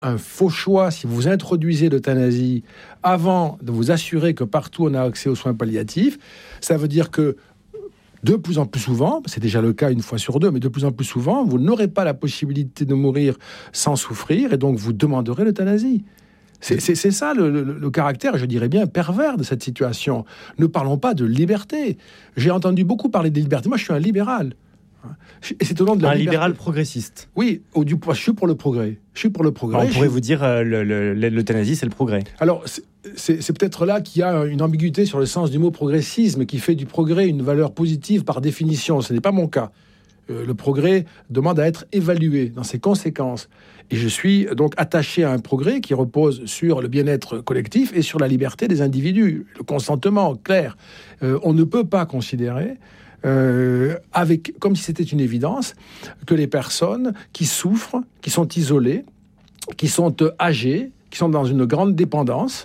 un faux choix si vous introduisez l'euthanasie avant de vous assurer que partout on a accès aux soins palliatifs. Ça veut dire que de plus en plus souvent, c'est déjà le cas une fois sur deux, mais de plus en plus souvent, vous n'aurez pas la possibilité de mourir sans souffrir, et donc vous demanderez l'euthanasie. C'est ça le caractère, je dirais bien, pervers de cette situation. Ne parlons pas de liberté. J'ai entendu beaucoup parler de liberté. Moi, je suis un libéral. Et c'est au nom de la liberté. Libéral progressiste. Oui, je suis pour le progrès. Alors, on pourrait vous dire l'euthanasie, c'est le progrès. Alors, c'est peut-être là qu'il y a une ambiguïté sur le sens du mot progressisme, qui fait du progrès une valeur positive par définition. Ce n'est pas mon cas. Le progrès demande à être évalué dans ses conséquences. Et je suis donc attaché à un progrès qui repose sur le bien-être collectif et sur la liberté des individus, le consentement clair. On ne peut pas considérer, comme si c'était une évidence, que les personnes qui souffrent, qui sont isolées, qui sont âgées, qui sont dans une grande dépendance,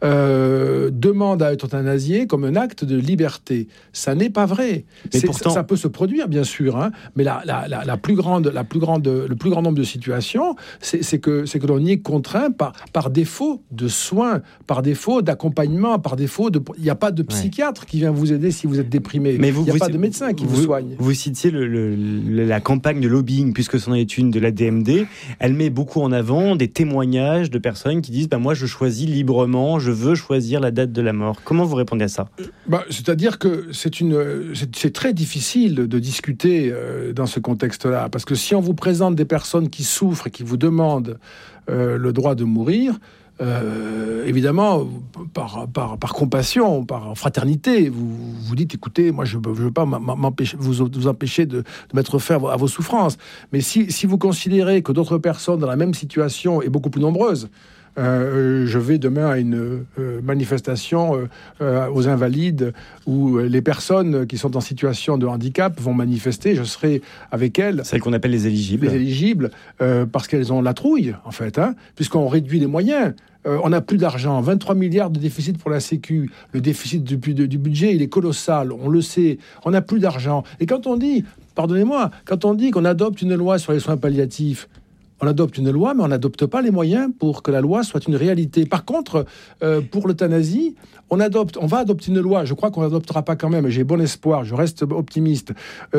demande à être euthanasié comme un acte de liberté. Ça n'est pas vrai. Pourtant... ça peut se produire, bien sûr, hein, mais le plus grand nombre de situations, c'est que l'on y est contraint par défaut de soins, par défaut d'accompagnement, par défaut de... Il n'y a pas de psychiatre qui vient vous aider si vous êtes déprimé. Mais il n'y a pas de médecin qui vous soigne. Vous citiez la campagne de lobbying, puisque c'en est une de la DMD. Elle met beaucoup en avant des témoignages de personnes qui disent moi, je choisis librement, je veux choisir la date de la mort. Comment vous répondez à ça ? C'est-à-dire que c'est très difficile de discuter dans ce contexte-là, parce que si on vous présente des personnes qui souffrent et qui vous demandent le droit de mourir, évidemment, par compassion, par fraternité, vous dites, écoutez, moi je ne veux pas vous empêcher de mettre fin à vos souffrances. Mais si vous considérez que d'autres personnes dans la même situation et beaucoup plus nombreuses, je vais demain à une manifestation aux Invalides où les personnes qui sont en situation de handicap vont manifester. Je serai avec elles. Celles qu'on appelle les éligibles. Les éligibles, parce qu'elles ont la trouille, en fait, puisqu'on réduit les moyens. On n'a plus d'argent, 23 milliards de déficit pour la Sécu. Le déficit du budget, il est colossal, on le sait. On n'a plus d'argent. Et quand on dit qu'on adopte une loi sur les soins palliatifs, on adopte une loi, mais on n'adopte pas les moyens pour que la loi soit une réalité. Par contre, pour l'euthanasie, on va adopter une loi. Je crois qu'on n'adoptera pas quand même. J'ai bon espoir, je reste optimiste.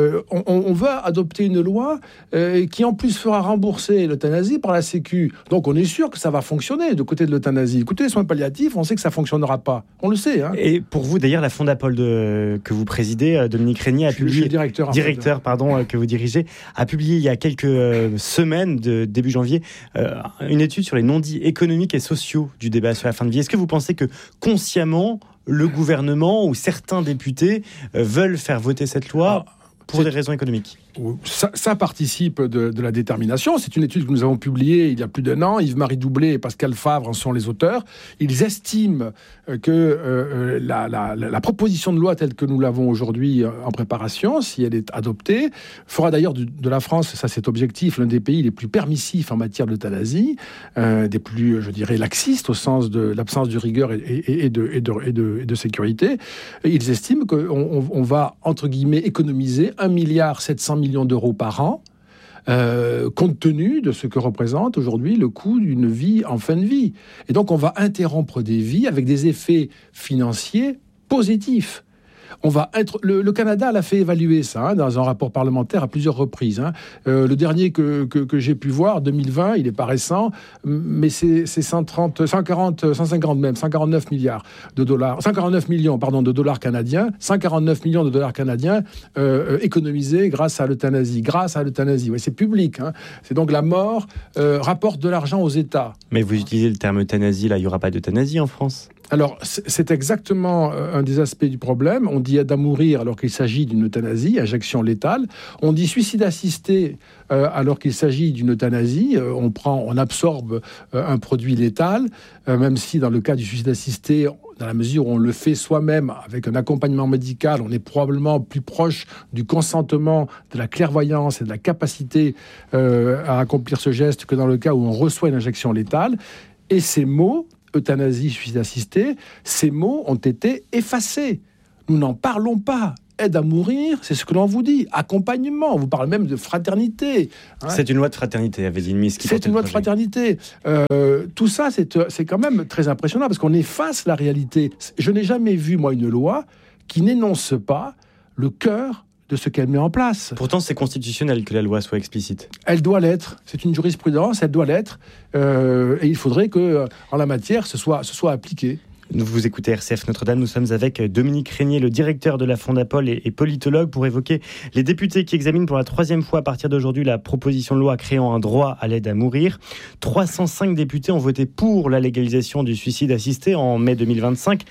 On va adopter une loi qui en plus fera rembourser l'euthanasie par la Sécu. Donc on est sûr que ça va fonctionner de côté de l'euthanasie. Écoutez, les soins palliatifs, on sait que ça ne fonctionnera pas. On le sait. Et pour vous, d'ailleurs, la Fondapol que vous présidez, Dominique Régnier, a publié... directeur, que vous dirigez, a publié il y a quelques semaines, début janvier, une étude sur les non-dits économiques et sociaux du débat sur la fin de vie. Est-ce que vous pensez que consciemment, le gouvernement ou certains députés veulent faire voter cette loi pour des raisons économiques ? Ça participe de la détermination. C'est une étude que nous avons publiée il y a plus d'1 an. Yves-Marie Doublet et Pascal Favre en sont les auteurs. Ils estiment que la proposition de loi telle que nous l'avons aujourd'hui en préparation, si elle est adoptée, fera d'ailleurs de la France, ça c'est objectif, l'un des pays les plus permissifs en matière d'euthanasie, des plus, je dirais, laxistes au sens de l'absence de rigueur et de sécurité. Et ils estiment qu'on va, entre guillemets, économiser 1,7 milliard d'euros par an, compte tenu de ce que représente aujourd'hui le coût d'une vie en fin de vie. Et donc on va interrompre des vies avec des effets financiers positifs. Le Canada l'a fait évaluer ça dans un rapport parlementaire à plusieurs reprises. Le dernier que j'ai pu voir, 2020, il n'est pas récent, mais c'est 149 milliards de dollars, 149 millions de dollars canadiens, 149 millions de dollars canadiens économisés grâce à l'euthanasie. Ouais, c'est public. C'est donc la mort rapporte de l'argent aux États. Mais vous utilisez le terme euthanasie, là, il n'y aura pas d'euthanasie en France ? Alors, c'est exactement un des aspects du problème. On dit aide à mourir alors qu'il s'agit d'une euthanasie, injection létale. On dit suicide assisté alors qu'il s'agit d'une euthanasie. On absorbe un produit létal, même si dans le cas du suicide assisté, dans la mesure où on le fait soi-même avec un accompagnement médical, on est probablement plus proche du consentement, de la clairvoyance et de la capacité à accomplir ce geste que dans le cas où on reçoit une injection létale. Et ces mots, euthanasie, suicide assisté, ces mots ont été effacés. Nous n'en parlons pas. aide à mourir, c'est ce que l'on vous dit. Accompagnement, on vous parle même de fraternité. C'est une loi de fraternité, avait dit une ministre. C'est une loi de fraternité. Tout ça, c'est quand même très impressionnant parce qu'on efface la réalité. Je n'ai jamais vu, moi, une loi qui n'énonce pas le cœur de ce qu'elle met en place. Pourtant, c'est constitutionnel que la loi soit explicite. Elle doit l'être. C'est une jurisprudence, elle doit l'être. Et il faudrait que, en la matière, ce soit appliqué. Vous écoutez RCF Notre-Dame, nous sommes avec Dominique Régnier, le directeur de la Fondapol et politologue, pour évoquer les députés qui examinent pour la 3e fois à partir d'aujourd'hui la proposition de loi créant un droit à l'aide à mourir. 305 députés ont voté pour la légalisation du suicide assisté en mai 2025,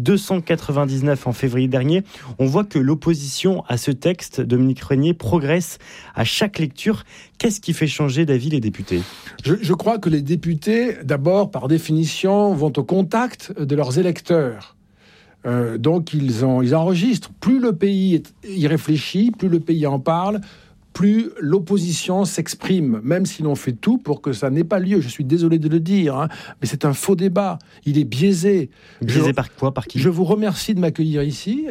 299 en février dernier. On voit que l'opposition à ce texte, Dominique Régnier, progresse à chaque lecture. Qu'est-ce qui fait changer d'avis les députés ? Je crois que les députés, d'abord, par définition, vont au contact de leurs électeurs. Donc, ils enregistrent. Plus le pays y réfléchit, plus le pays en parle, plus l'opposition s'exprime, même si l'on fait tout pour que ça n'ait pas lieu. Je suis désolé de le dire, mais c'est un faux débat. Il est biaisé. Biaisé par quoi ? Par qui ? Je vous remercie de m'accueillir ici,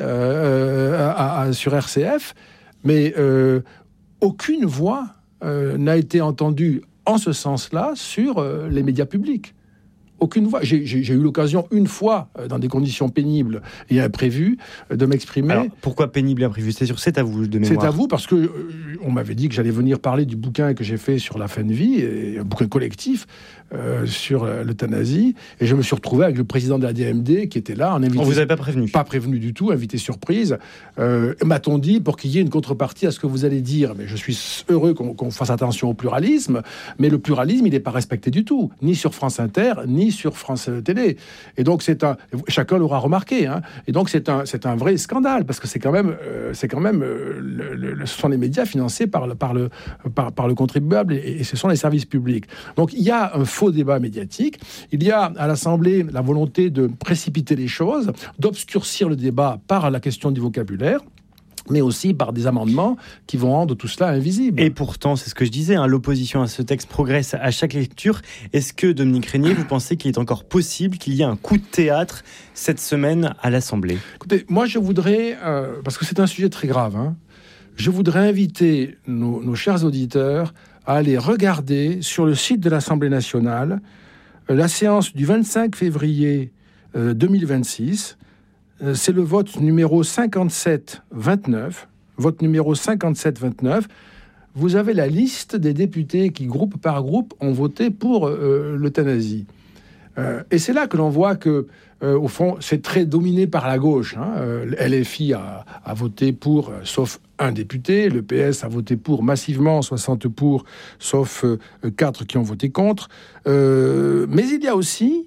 sur RCF, mais aucune voix n'a été entendue en ce sens-là sur les médias publics. Aucune voix. J'ai eu l'occasion une fois, dans des conditions pénibles et imprévues, de m'exprimer. Alors, pourquoi pénible et imprévu ? C'est à vous de mémoire. C'est à vous parce que on m'avait dit que j'allais venir parler du bouquin que j'ai fait sur la fin de vie, et un bouquin collectif sur l'euthanasie. Et je me suis retrouvé avec le président de la DMD qui était là, en invité. On vous avait pas prévenu ? Pas prévenu du tout, invité surprise. M'a-t-on dit pour qu'il y ait une contrepartie à ce que vous allez dire. Mais je suis heureux qu'on fasse attention au pluralisme. Mais le pluralisme, il n'est pas respecté du tout, ni sur France Inter, ni sur France Télé. Et donc chacun l'aura remarqué. Et donc c'est un vrai scandale parce que c'est quand même ce sont les médias financés par le contribuable et ce sont les services publics. Donc il y a un faux débat médiatique. Il y a à l'Assemblée la volonté de précipiter les choses, d'obscurcir le débat par la question du vocabulaire, mais aussi par des amendements qui vont rendre tout cela invisible. Et pourtant, c'est ce que je disais, l'opposition à ce texte progresse à chaque lecture. Est-ce que, Dominique Régnier, vous pensez qu'il est encore possible qu'il y ait un coup de théâtre cette semaine à l'Assemblée ? Écoutez, moi je voudrais, parce que c'est un sujet très grave, je voudrais inviter nos chers auditeurs à aller regarder sur le site de l'Assemblée nationale la séance du 25 février 2026. C'est le vote numéro 57-29. Vote numéro 57-29. Vous avez la liste des députés qui, groupe par groupe, ont voté pour l'euthanasie. Et c'est là que l'on voit que, au fond, c'est très dominé par la gauche. LFI a voté pour, sauf un député. Le PS a voté pour massivement, 60 pour, sauf 4 qui ont voté contre. Mais il y a aussi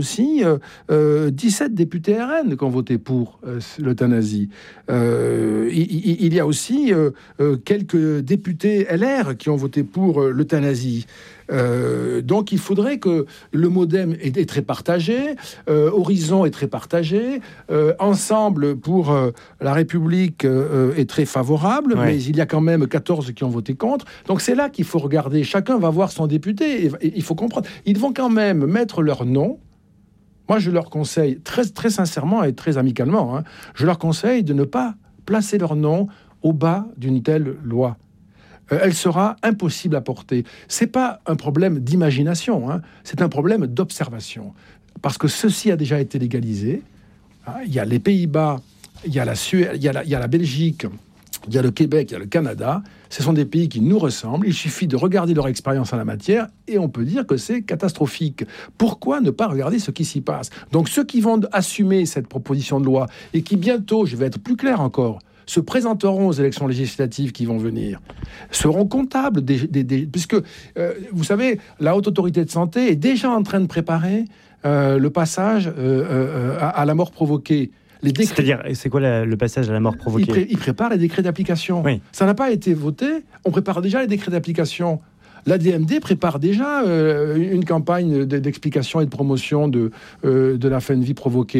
17 députés RN qui ont voté pour l'euthanasie. Il y a aussi quelques députés LR qui ont voté pour l'euthanasie. Donc il faudrait que le MoDem est très partagé, Horizon est très partagé, Ensemble pour la République est très favorable, mais il y a quand même 14 qui ont voté contre. Donc c'est là qu'il faut regarder. Chacun va voir son député et il faut comprendre. Ils vont quand même mettre leur nom. Moi, je leur conseille, très, très sincèrement et très amicalement, je leur conseille de ne pas placer leur nom au bas d'une telle loi. Elle sera impossible à porter. C'est pas un problème d'imagination, c'est un problème d'observation. Parce que ceci a déjà été légalisé. Il y a les Pays-Bas, il y a la Suède, il y a la Belgique, il y a le Québec, il y a le Canada. Ce sont des pays qui nous ressemblent. Il suffit de regarder leur expérience en la matière et on peut dire que c'est catastrophique. Pourquoi ne pas regarder ce qui s'y passe ? Donc ceux qui vont assumer cette proposition de loi et qui bientôt, je vais être plus clair encore, se présenteront aux élections législatives qui vont venir, seront comptables, puisque, vous savez, la Haute Autorité de Santé est déjà en train de préparer le passage à la mort provoquée. C'est-à-dire, c'est quoi le passage à la mort provoquée ? Il prépare les décrets d'application. Oui. Ça n'a pas été voté, on prépare déjà les décrets d'application. La DMD prépare déjà une campagne d'explication et de promotion de la fin de vie provoquée.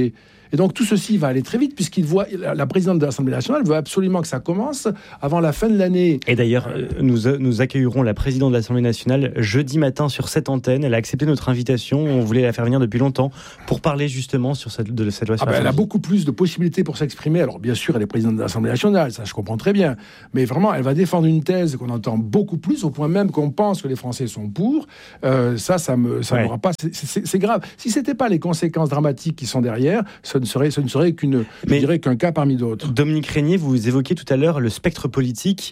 Et donc tout ceci va aller très vite, puisqu'il voit, la présidente de l'Assemblée nationale veut absolument que ça commence avant la fin de l'année. Et d'ailleurs, nous accueillerons la présidente de l'Assemblée nationale jeudi matin sur cette antenne. Elle a accepté notre invitation. On voulait la faire venir depuis longtemps pour parler justement de cette loi sur la fin de Elle a vie. beaucoup plus de possibilités pour s'exprimer. Alors bien sûr, elle est présidente de l'Assemblée nationale, ça je comprends très bien. Mais vraiment, elle va défendre une thèse qu'on entend beaucoup plus, au point même qu'on pense que les Français sont pour. Ça n'aura pas... C'est grave. Si ce n'était pas les conséquences dramatiques qui sont derrière, ce ne serait qu'un cas parmi d'autres. Dominique Régnier, vous évoquiez tout à l'heure le spectre politique.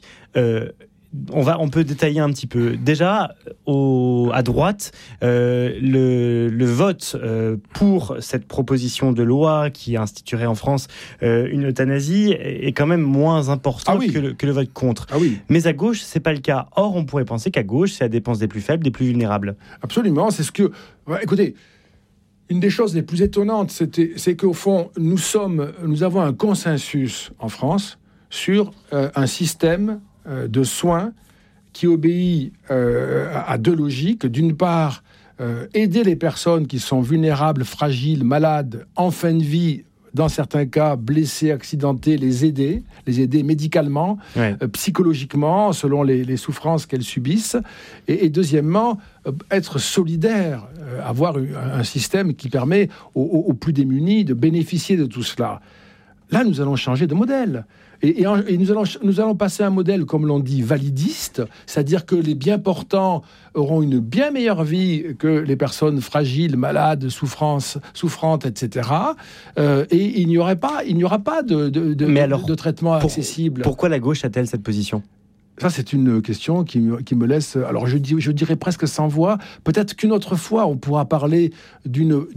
On peut détailler un petit peu. Déjà, à droite, le vote pour cette proposition de loi qui instituerait en France une euthanasie est quand même moins important que le vote contre. Mais à gauche, c'est pas le cas. Or, on pourrait penser qu'à gauche, c'est la dépense des plus faibles, des plus vulnérables. Absolument, c'est ce que... écoutez, une des choses les plus étonnantes, c'est qu'au fond, nous avons un consensus en France sur un système de soins qui obéit à deux logiques. D'une part, aider les personnes qui sont vulnérables, fragiles, malades, en fin de vie, dans certains cas blessés, accidentés, les aider médicalement, psychologiquement, selon les souffrances qu'elles subissent. Et deuxièmement, être solidaire, avoir un système qui permet aux plus démunis de bénéficier de tout cela. Là, nous allons changer de modèle. Et nous allons passer à un modèle, comme l'on dit, validiste, c'est-à-dire que les bien portants auront une bien meilleure vie que les personnes fragiles, malades, souffrantes, etc. Et il n'y aura pas de traitement accessible. Pourquoi la gauche a-t-elle cette position ? Ça, c'est une question qui me laisse... Alors, je dirais presque sans voix. Peut-être qu'une autre fois, on pourra parler d'une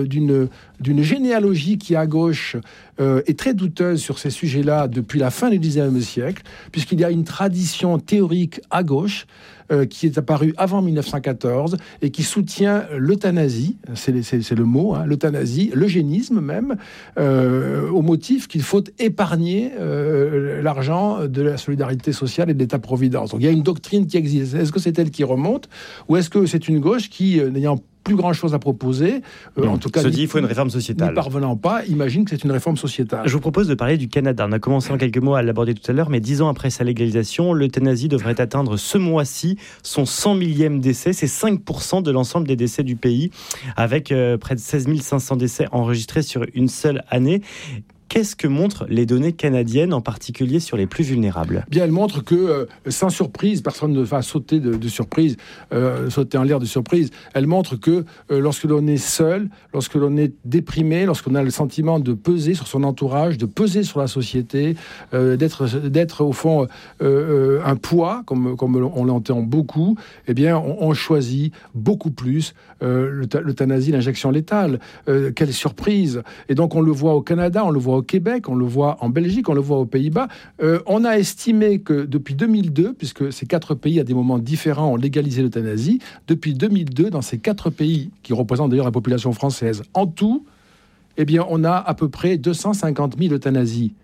généalogie qui, à gauche, est très douteuse sur ces sujets-là depuis la fin du XIXe siècle, puisqu'il y a une tradition théorique à gauche qui est apparue avant 1914 et qui soutient l'euthanasie, c'est le mot, l'euthanasie, l'eugénisme même, au motif qu'il faut épargner l'argent de la solidarité sociale et de l'État-providence. Donc il y a une doctrine qui existe. Est-ce que c'est elle qui remonte ou est-ce que c'est une gauche qui, n'ayant plus grand-chose à proposer, en tout cas, se dit il faut une réforme sociétale. N'y parvenant pas, imagine que c'est une réforme sociétale. Je vous propose de parler du Canada. On a commencé en quelques mots à l'aborder tout à l'heure, mais 10 ans après sa légalisation, l'euthanasie devrait atteindre ce mois-ci son 100 millième décès. C'est 5% de l'ensemble des décès du pays, avec près de 16 500 décès enregistrés sur une seule année. Qu'est-ce que montrent les données canadiennes, en particulier sur les plus vulnérables ? Bien, elles montrent que, sans surprise, personne ne va sauter de surprise, sauter en l'air de surprise. Elles montrent que lorsque l'on est seul, lorsque l'on est déprimé, lorsqu'on a le sentiment de peser sur son entourage, de peser sur la société, d'être au fond un poids, comme on l'entend beaucoup, eh bien, on choisit beaucoup plus l'euthanasie, l'injection létale. Quelle surprise ! Et donc, on le voit au Canada, on le voit au Québec, on le voit en Belgique, on le voit aux Pays-Bas. On a estimé que depuis 2002, puisque ces 4 pays à des moments différents ont légalisé l'euthanasie, depuis 2002, dans ces 4 pays, qui représentent d'ailleurs la population française, en tout, eh bien, on a à peu près 250 000 euthanasies.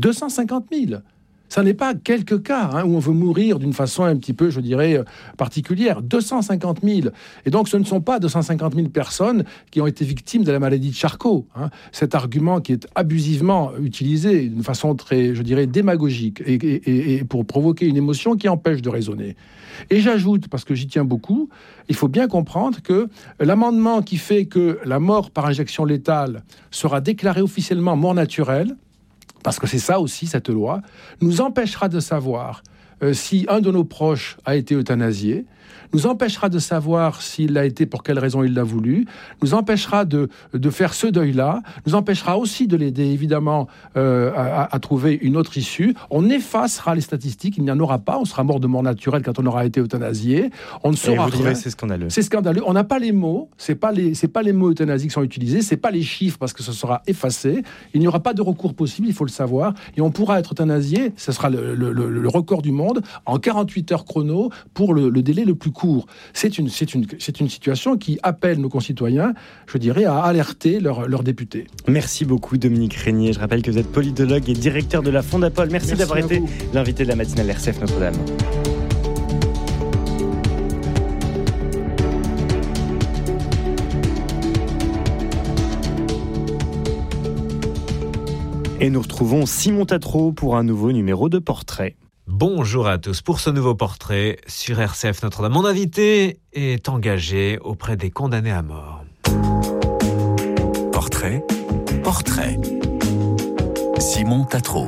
250 000 ! Ça n'est pas quelques cas où on veut mourir d'une façon un petit peu, je dirais, particulière. 250 000. Et donc, ce ne sont pas 250 000 personnes qui ont été victimes de la maladie de Charcot. Cet argument qui est abusivement utilisé d'une façon très, je dirais, démagogique et pour provoquer une émotion qui empêche de raisonner. Et j'ajoute, parce que j'y tiens beaucoup, il faut bien comprendre que l'amendement qui fait que la mort par injection létale sera déclarée officiellement mort naturelle, parce que c'est ça aussi, cette loi, nous empêchera de savoir si un de nos proches a été euthanasié, nous empêchera de savoir s'il l'a été, pour quelle raison il l'a voulu, nous empêchera de faire ce deuil-là, nous empêchera aussi de l'aider, évidemment, à trouver une autre issue. On effacera les statistiques, il n'y en aura pas, on sera mort de mort naturelle quand on aura été euthanasié, on ne saura rien. C'est scandaleux. C'est scandaleux, on n'a pas les mots, c'est pas les mots euthanasie qui sont utilisés, c'est pas les chiffres parce que ce sera effacé, il n'y aura pas de recours possible, il faut le savoir, et on pourra être euthanasié, ce sera le record du monde, en 48 heures chrono pour le délai le plus court. C'est une situation qui appelle nos concitoyens, je dirais, à alerter leurs députés. Merci beaucoup Dominique Régnier. Je rappelle que vous êtes politologue et directeur de la Fondapol. Merci d'avoir été l'invité de la matinale RCF Notre-Dame. Et nous retrouvons Simon Tatro pour un nouveau numéro de Portrait. Bonjour à tous. Pour ce nouveau portrait sur RCF Notre-Dame, mon invité est engagé auprès des condamnés à mort. Portrait. Simon Tatro.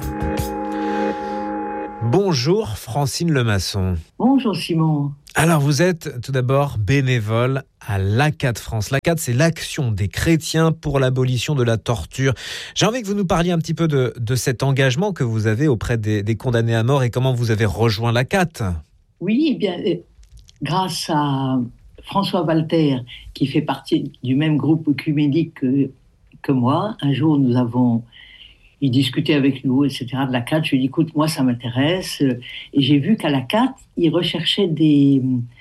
Bonjour Francine Lemasson. Bonjour Simon. Alors vous êtes tout d'abord bénévole à l'ACAT France. L'ACAT, c'est l'Action des chrétiens pour l'abolition de la torture. J'ai envie que vous nous parliez un petit peu de cet engagement que vous avez auprès des condamnés à mort et comment vous avez rejoint l'ACAT. Oui, eh bien, grâce à François Walter, qui fait partie du même groupe œcuménique que moi, un jour il discutait avec nous, etc., de l'ACAT. Je lui ai dit, écoute, moi, ça m'intéresse. Et j'ai vu qu'à l'ACAT, il recherchait des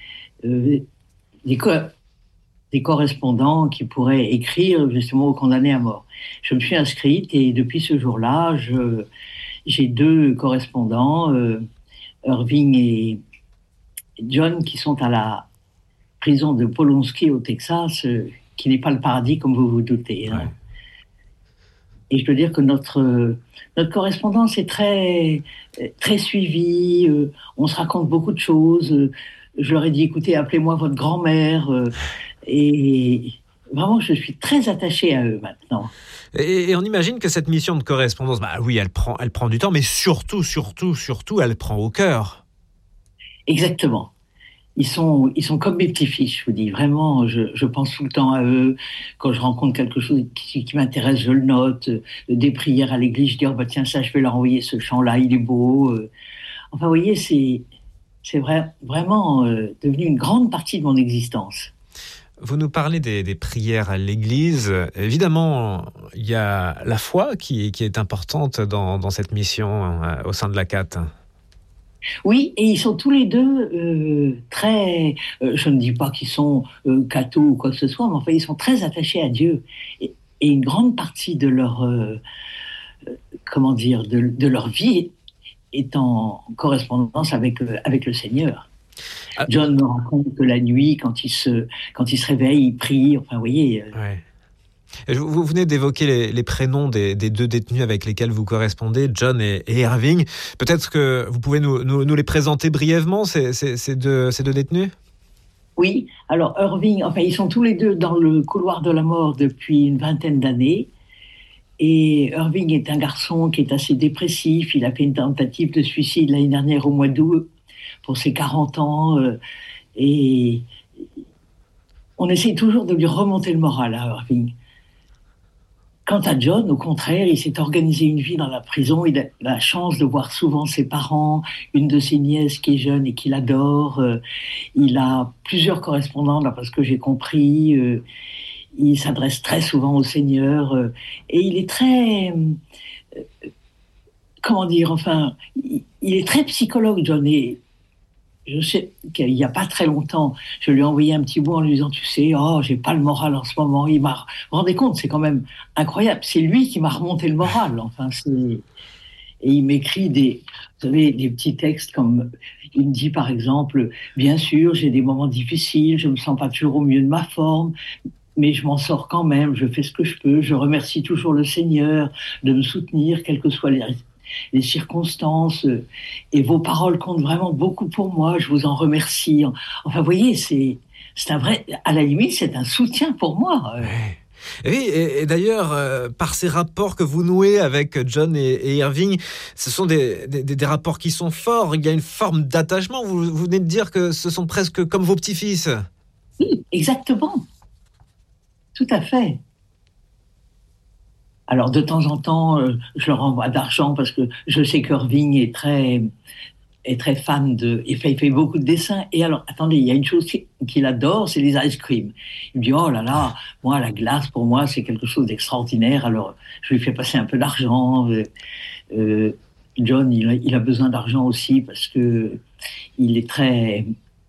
correspondants qui pourraient écrire justement aux condamnés à mort. Je me suis inscrite et depuis ce jour-là, j'ai 2 correspondants, Irving et John, qui sont à la prison de Polonsky au Texas, qui n'est pas le paradis comme vous vous doutez. Hein. Ouais. Et je peux dire que notre correspondance est très, très suivie. On se raconte beaucoup de choses. Je leur ai dit, écoutez, appelez-moi votre grand-mère. Et vraiment, je suis très attachée à eux maintenant. Et on imagine que cette mission de correspondance, oui, elle prend du temps, mais surtout, elle prend au cœur. Exactement. Ils sont comme mes petits-fils, je vous dis. Vraiment, je pense tout le temps à eux. Quand je rencontre quelque chose qui m'intéresse, je le note. Des prières à l'église, je dis, tiens, ça, je vais leur envoyer ce chant-là, il est beau. Enfin, vous voyez, c'est vraiment devenu une grande partie de mon existence. Vous nous parlez des prières à l'église. Évidemment, il y a la foi qui est importante dans cette mission au sein de l'ACAT. Oui, et ils sont tous les 2 très... je ne dis pas qu'ils sont cathos ou quoi que ce soit, mais enfin, ils sont très attachés à Dieu. Et une grande partie de leur... de leur vie est en correspondance avec le Seigneur. John me raconte que la nuit, quand il se réveille, il prie. Enfin, vous voyez... Ouais. Vous venez d'évoquer les prénoms des 2 détenus avec lesquels vous correspondez, John et Irving. Peut-être que vous pouvez nous les présenter brièvement, ces deux détenus ? Oui, alors Irving, enfin ils sont tous les 2 dans le couloir de la mort depuis une 20aine d'années. Et Irving est un garçon qui est assez dépressif. Il a fait une tentative de suicide l'année dernière au mois d'août pour ses 40 ans. Et on essaie toujours de lui remonter le moral à Irving. Quant à John, au contraire, il s'est organisé une vie dans la prison. Il a la chance de voir souvent ses parents, une de ses nièces qui est jeune et qu'il adore. Il a plusieurs correspondants, d'après ce que j'ai compris. Il s'adresse très souvent au Seigneur. Et il est très... il est très psychologue, John. Et je sais qu'il n'y a pas très longtemps, je lui ai envoyé un petit mot en lui disant, tu sais, j'ai pas le moral en ce moment. Vous vous rendez compte, c'est quand même incroyable. C'est lui qui m'a remonté le moral. Et il m'écrit des petits textes comme, il me dit par exemple, bien sûr, j'ai des moments difficiles, je me sens pas toujours au mieux de ma forme, mais je m'en sors quand même, je fais ce que je peux, je remercie toujours le Seigneur de me soutenir, quelles que soient les circonstances, et vos paroles comptent vraiment beaucoup pour moi, je vous en remercie. Enfin, vous voyez, c'est un vrai, à la limite, c'est un soutien pour moi. Ouais. Et d'ailleurs, par ces rapports que vous nouez avec John et Irving, ce sont des rapports qui sont forts, il y a une forme d'attachement, vous venez de dire que ce sont presque comme vos petits-fils. Oui, exactement. Tout à fait. Alors, de temps en temps, je leur envoie d'argent parce que je sais qu'Irving est très fan il fait beaucoup de dessins. Et alors, attendez, il y a une chose qu'il adore, c'est les ice cream. Il me dit, oh là là, moi, la glace, pour moi, c'est quelque chose d'extraordinaire. Alors, je lui fais passer un peu d'argent. John, il a besoin d'argent aussi parce que il est très...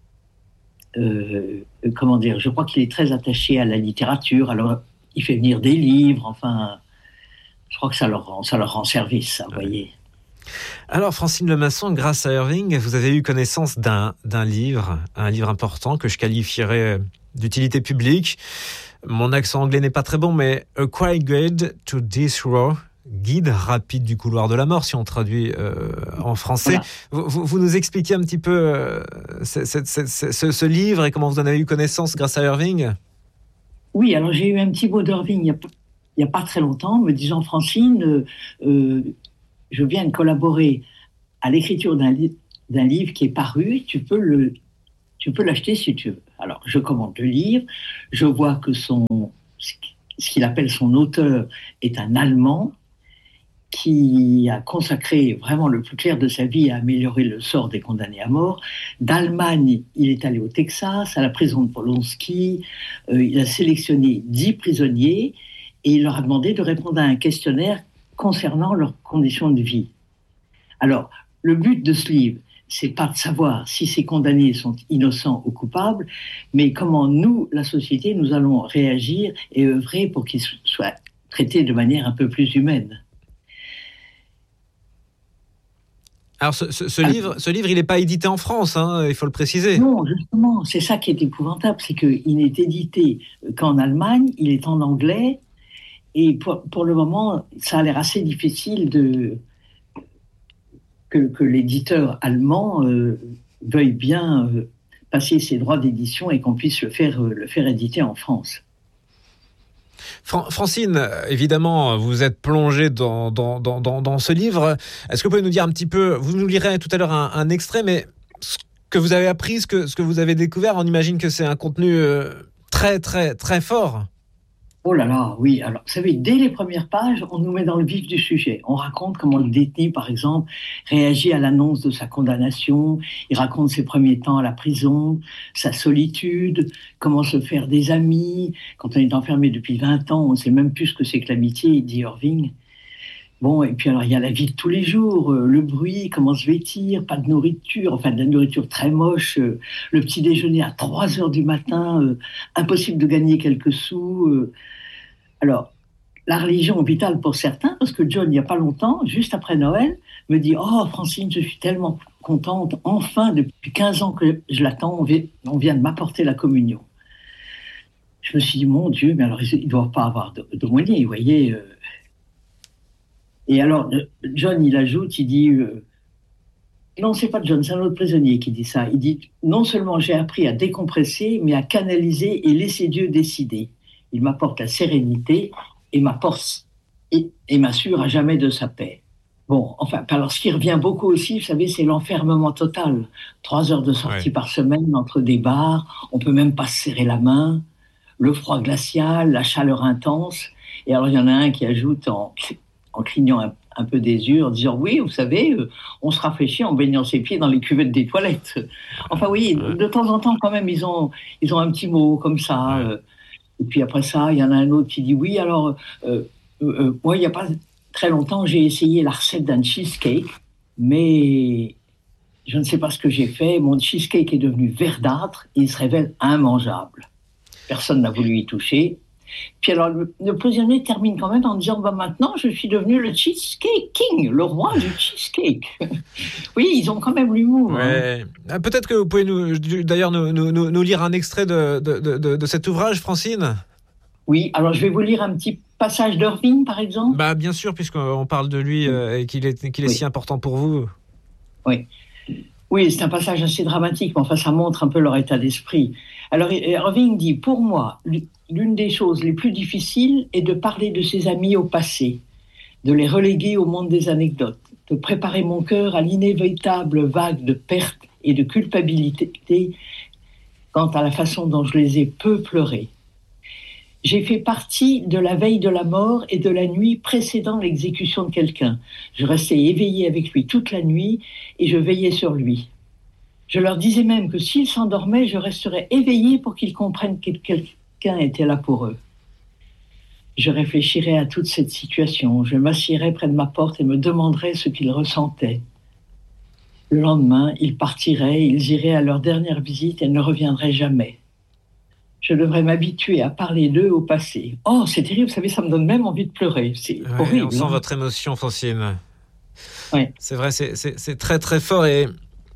je crois qu'il est très attaché à la littérature. Alors, il fait venir des livres, enfin... Je crois que ça leur rend service, ça, vous voyez. Alors, Francine Lemasson, grâce à Irving, vous avez eu connaissance d'un livre, un livre important que je qualifierais d'utilité publique. Mon accent anglais n'est pas très bon, mais A Quiet Guide to Death Row, Guide rapide du couloir de la mort, si on traduit en français. Voilà. Vous nous expliquez un petit peu ce livre et comment vous en avez eu connaissance grâce à Irving ? Oui, alors j'ai eu un petit mot d'Irving il n'y a pas très longtemps, me disant Francine, je viens de collaborer à l'écriture d'un livre qui est paru, tu peux l'acheter si tu veux. Alors je commande le livre, je vois que ce qu'il appelle son auteur est un Allemand, qui a consacré vraiment le plus clair de sa vie à améliorer le sort des condamnés à mort. D'Allemagne, il est allé au Texas, à la prison de Polonsky. Il a sélectionné 10 prisonniers et il leur a demandé de répondre à un questionnaire concernant leurs conditions de vie. Alors, le but de ce livre, c'est pas de savoir si ces condamnés sont innocents ou coupables, mais comment nous, la société, nous allons réagir et œuvrer pour qu'ils soient traités de manière un peu plus humaine. Alors, ce livre, il n'est pas édité en France, hein, il faut le préciser. Non, justement, c'est ça qui est épouvantable, c'est qu'il n'est édité qu'en Allemagne, il est en anglais, et pour le moment, ça a l'air assez difficile que l'éditeur allemand veuille bien passer ses droits d'édition et qu'on puisse le faire éditer en France. Francine, évidemment, vous êtes plongée dans ce livre. Est-ce que vous pouvez nous dire un petit peu, vous nous lirez tout à l'heure un extrait, mais ce que vous avez appris, ce que vous avez découvert, on imagine que c'est un contenu très, très, très fort. Oh là là, oui. Alors, vous savez, dès les premières pages, on nous met dans le vif du sujet. On raconte comment le détenu, par exemple, réagit à l'annonce de sa condamnation. Il raconte ses premiers temps à la prison, sa solitude, comment se faire des amis. Quand on est enfermé depuis 20 ans, on ne sait même plus ce que c'est que l'amitié, dit Irving. Bon, et puis alors, il y a la vie de tous les jours, le bruit, comment se vêtir, pas de nourriture, enfin de la nourriture très moche, le petit déjeuner à 3 heures du matin, impossible de gagner quelques sous. Alors, la religion vitale pour certains, parce que John, il n'y a pas longtemps, juste après Noël, me dit « Oh, Francine, je suis tellement contente, enfin, depuis 15 ans que je l'attends, on vient de m'apporter la communion. » Je me suis dit « Mon Dieu, mais alors, ils ne doivent pas avoir d'aumônier, vous voyez. » Et alors, John, il ajoute, il dit non, c'est pas John, c'est un autre prisonnier qui dit ça. Il dit « Non seulement j'ai appris à décompresser, mais à canaliser et laisser Dieu décider. Il m'apporte la sérénité et m'assure à jamais de sa paix. » Bon, enfin, alors ce qui revient beaucoup aussi, vous savez, c'est l'enfermement total. 3 heures de sortie par semaine entre des bars, on peut même pas se serrer la main, le froid glacial, la chaleur intense. Et alors, il y en a un qui ajoute en clignant un peu des yeux, en disant « Oui, vous savez, on se rafraîchit en baignant ses pieds dans les cuvettes des toilettes. » Enfin, oui, de temps en temps, quand même, ils ont un petit mot comme ça. Et puis après ça, il y en a un autre qui dit « Oui, alors, moi, il n'y a pas très longtemps, j'ai essayé la recette d'un cheesecake, mais je ne sais pas ce que j'ai fait. Mon cheesecake est devenu verdâtre et il se révèle immangeable. Personne n'a voulu y toucher. » Puis alors, le prisonnier termine quand même en disant « Maintenant, je suis devenu le Cheesecake King, le roi du cheesecake. » Oui, ils ont quand même l'humour. Ouais. Hein. Peut-être que vous pouvez nous lire un extrait de cet ouvrage, Francine. Oui, alors je vais vous lire un petit passage d'Irving, par exemple. Bah, bien sûr, puisqu'on parle de lui et qu'il est si important pour vous. Oui. Oui, c'est un passage assez dramatique, mais enfin, ça montre un peu leur état d'esprit. Alors, Irving dit « Pour moi, l'une des choses les plus difficiles est de parler de ses amis au passé, de les reléguer au monde des anecdotes, de préparer mon cœur à l'inévitable vague de perte et de culpabilité quant à la façon dont je les ai peu pleurés. J'ai fait partie de la veille de la mort et de la nuit précédant l'exécution de quelqu'un. Je restais éveillée avec lui toute la nuit et je veillais sur lui. Je leur disais même que s'ils s'endormaient, je resterais éveillée pour qu'ils comprennent que quelqu'un était là pour eux. Je réfléchirais à toute cette situation. Je m'assierais près de ma porte et me demanderais ce qu'ils ressentaient. Le lendemain, ils partiraient, ils iraient à leur dernière visite et ne reviendraient jamais. Je devrais m'habituer à parler d'eux au passé. Oh, c'est terrible, vous savez, ça me donne même envie de pleurer. C'est horrible. On sent votre émotion, Francine. Ouais. C'est vrai, c'est très très fort. Et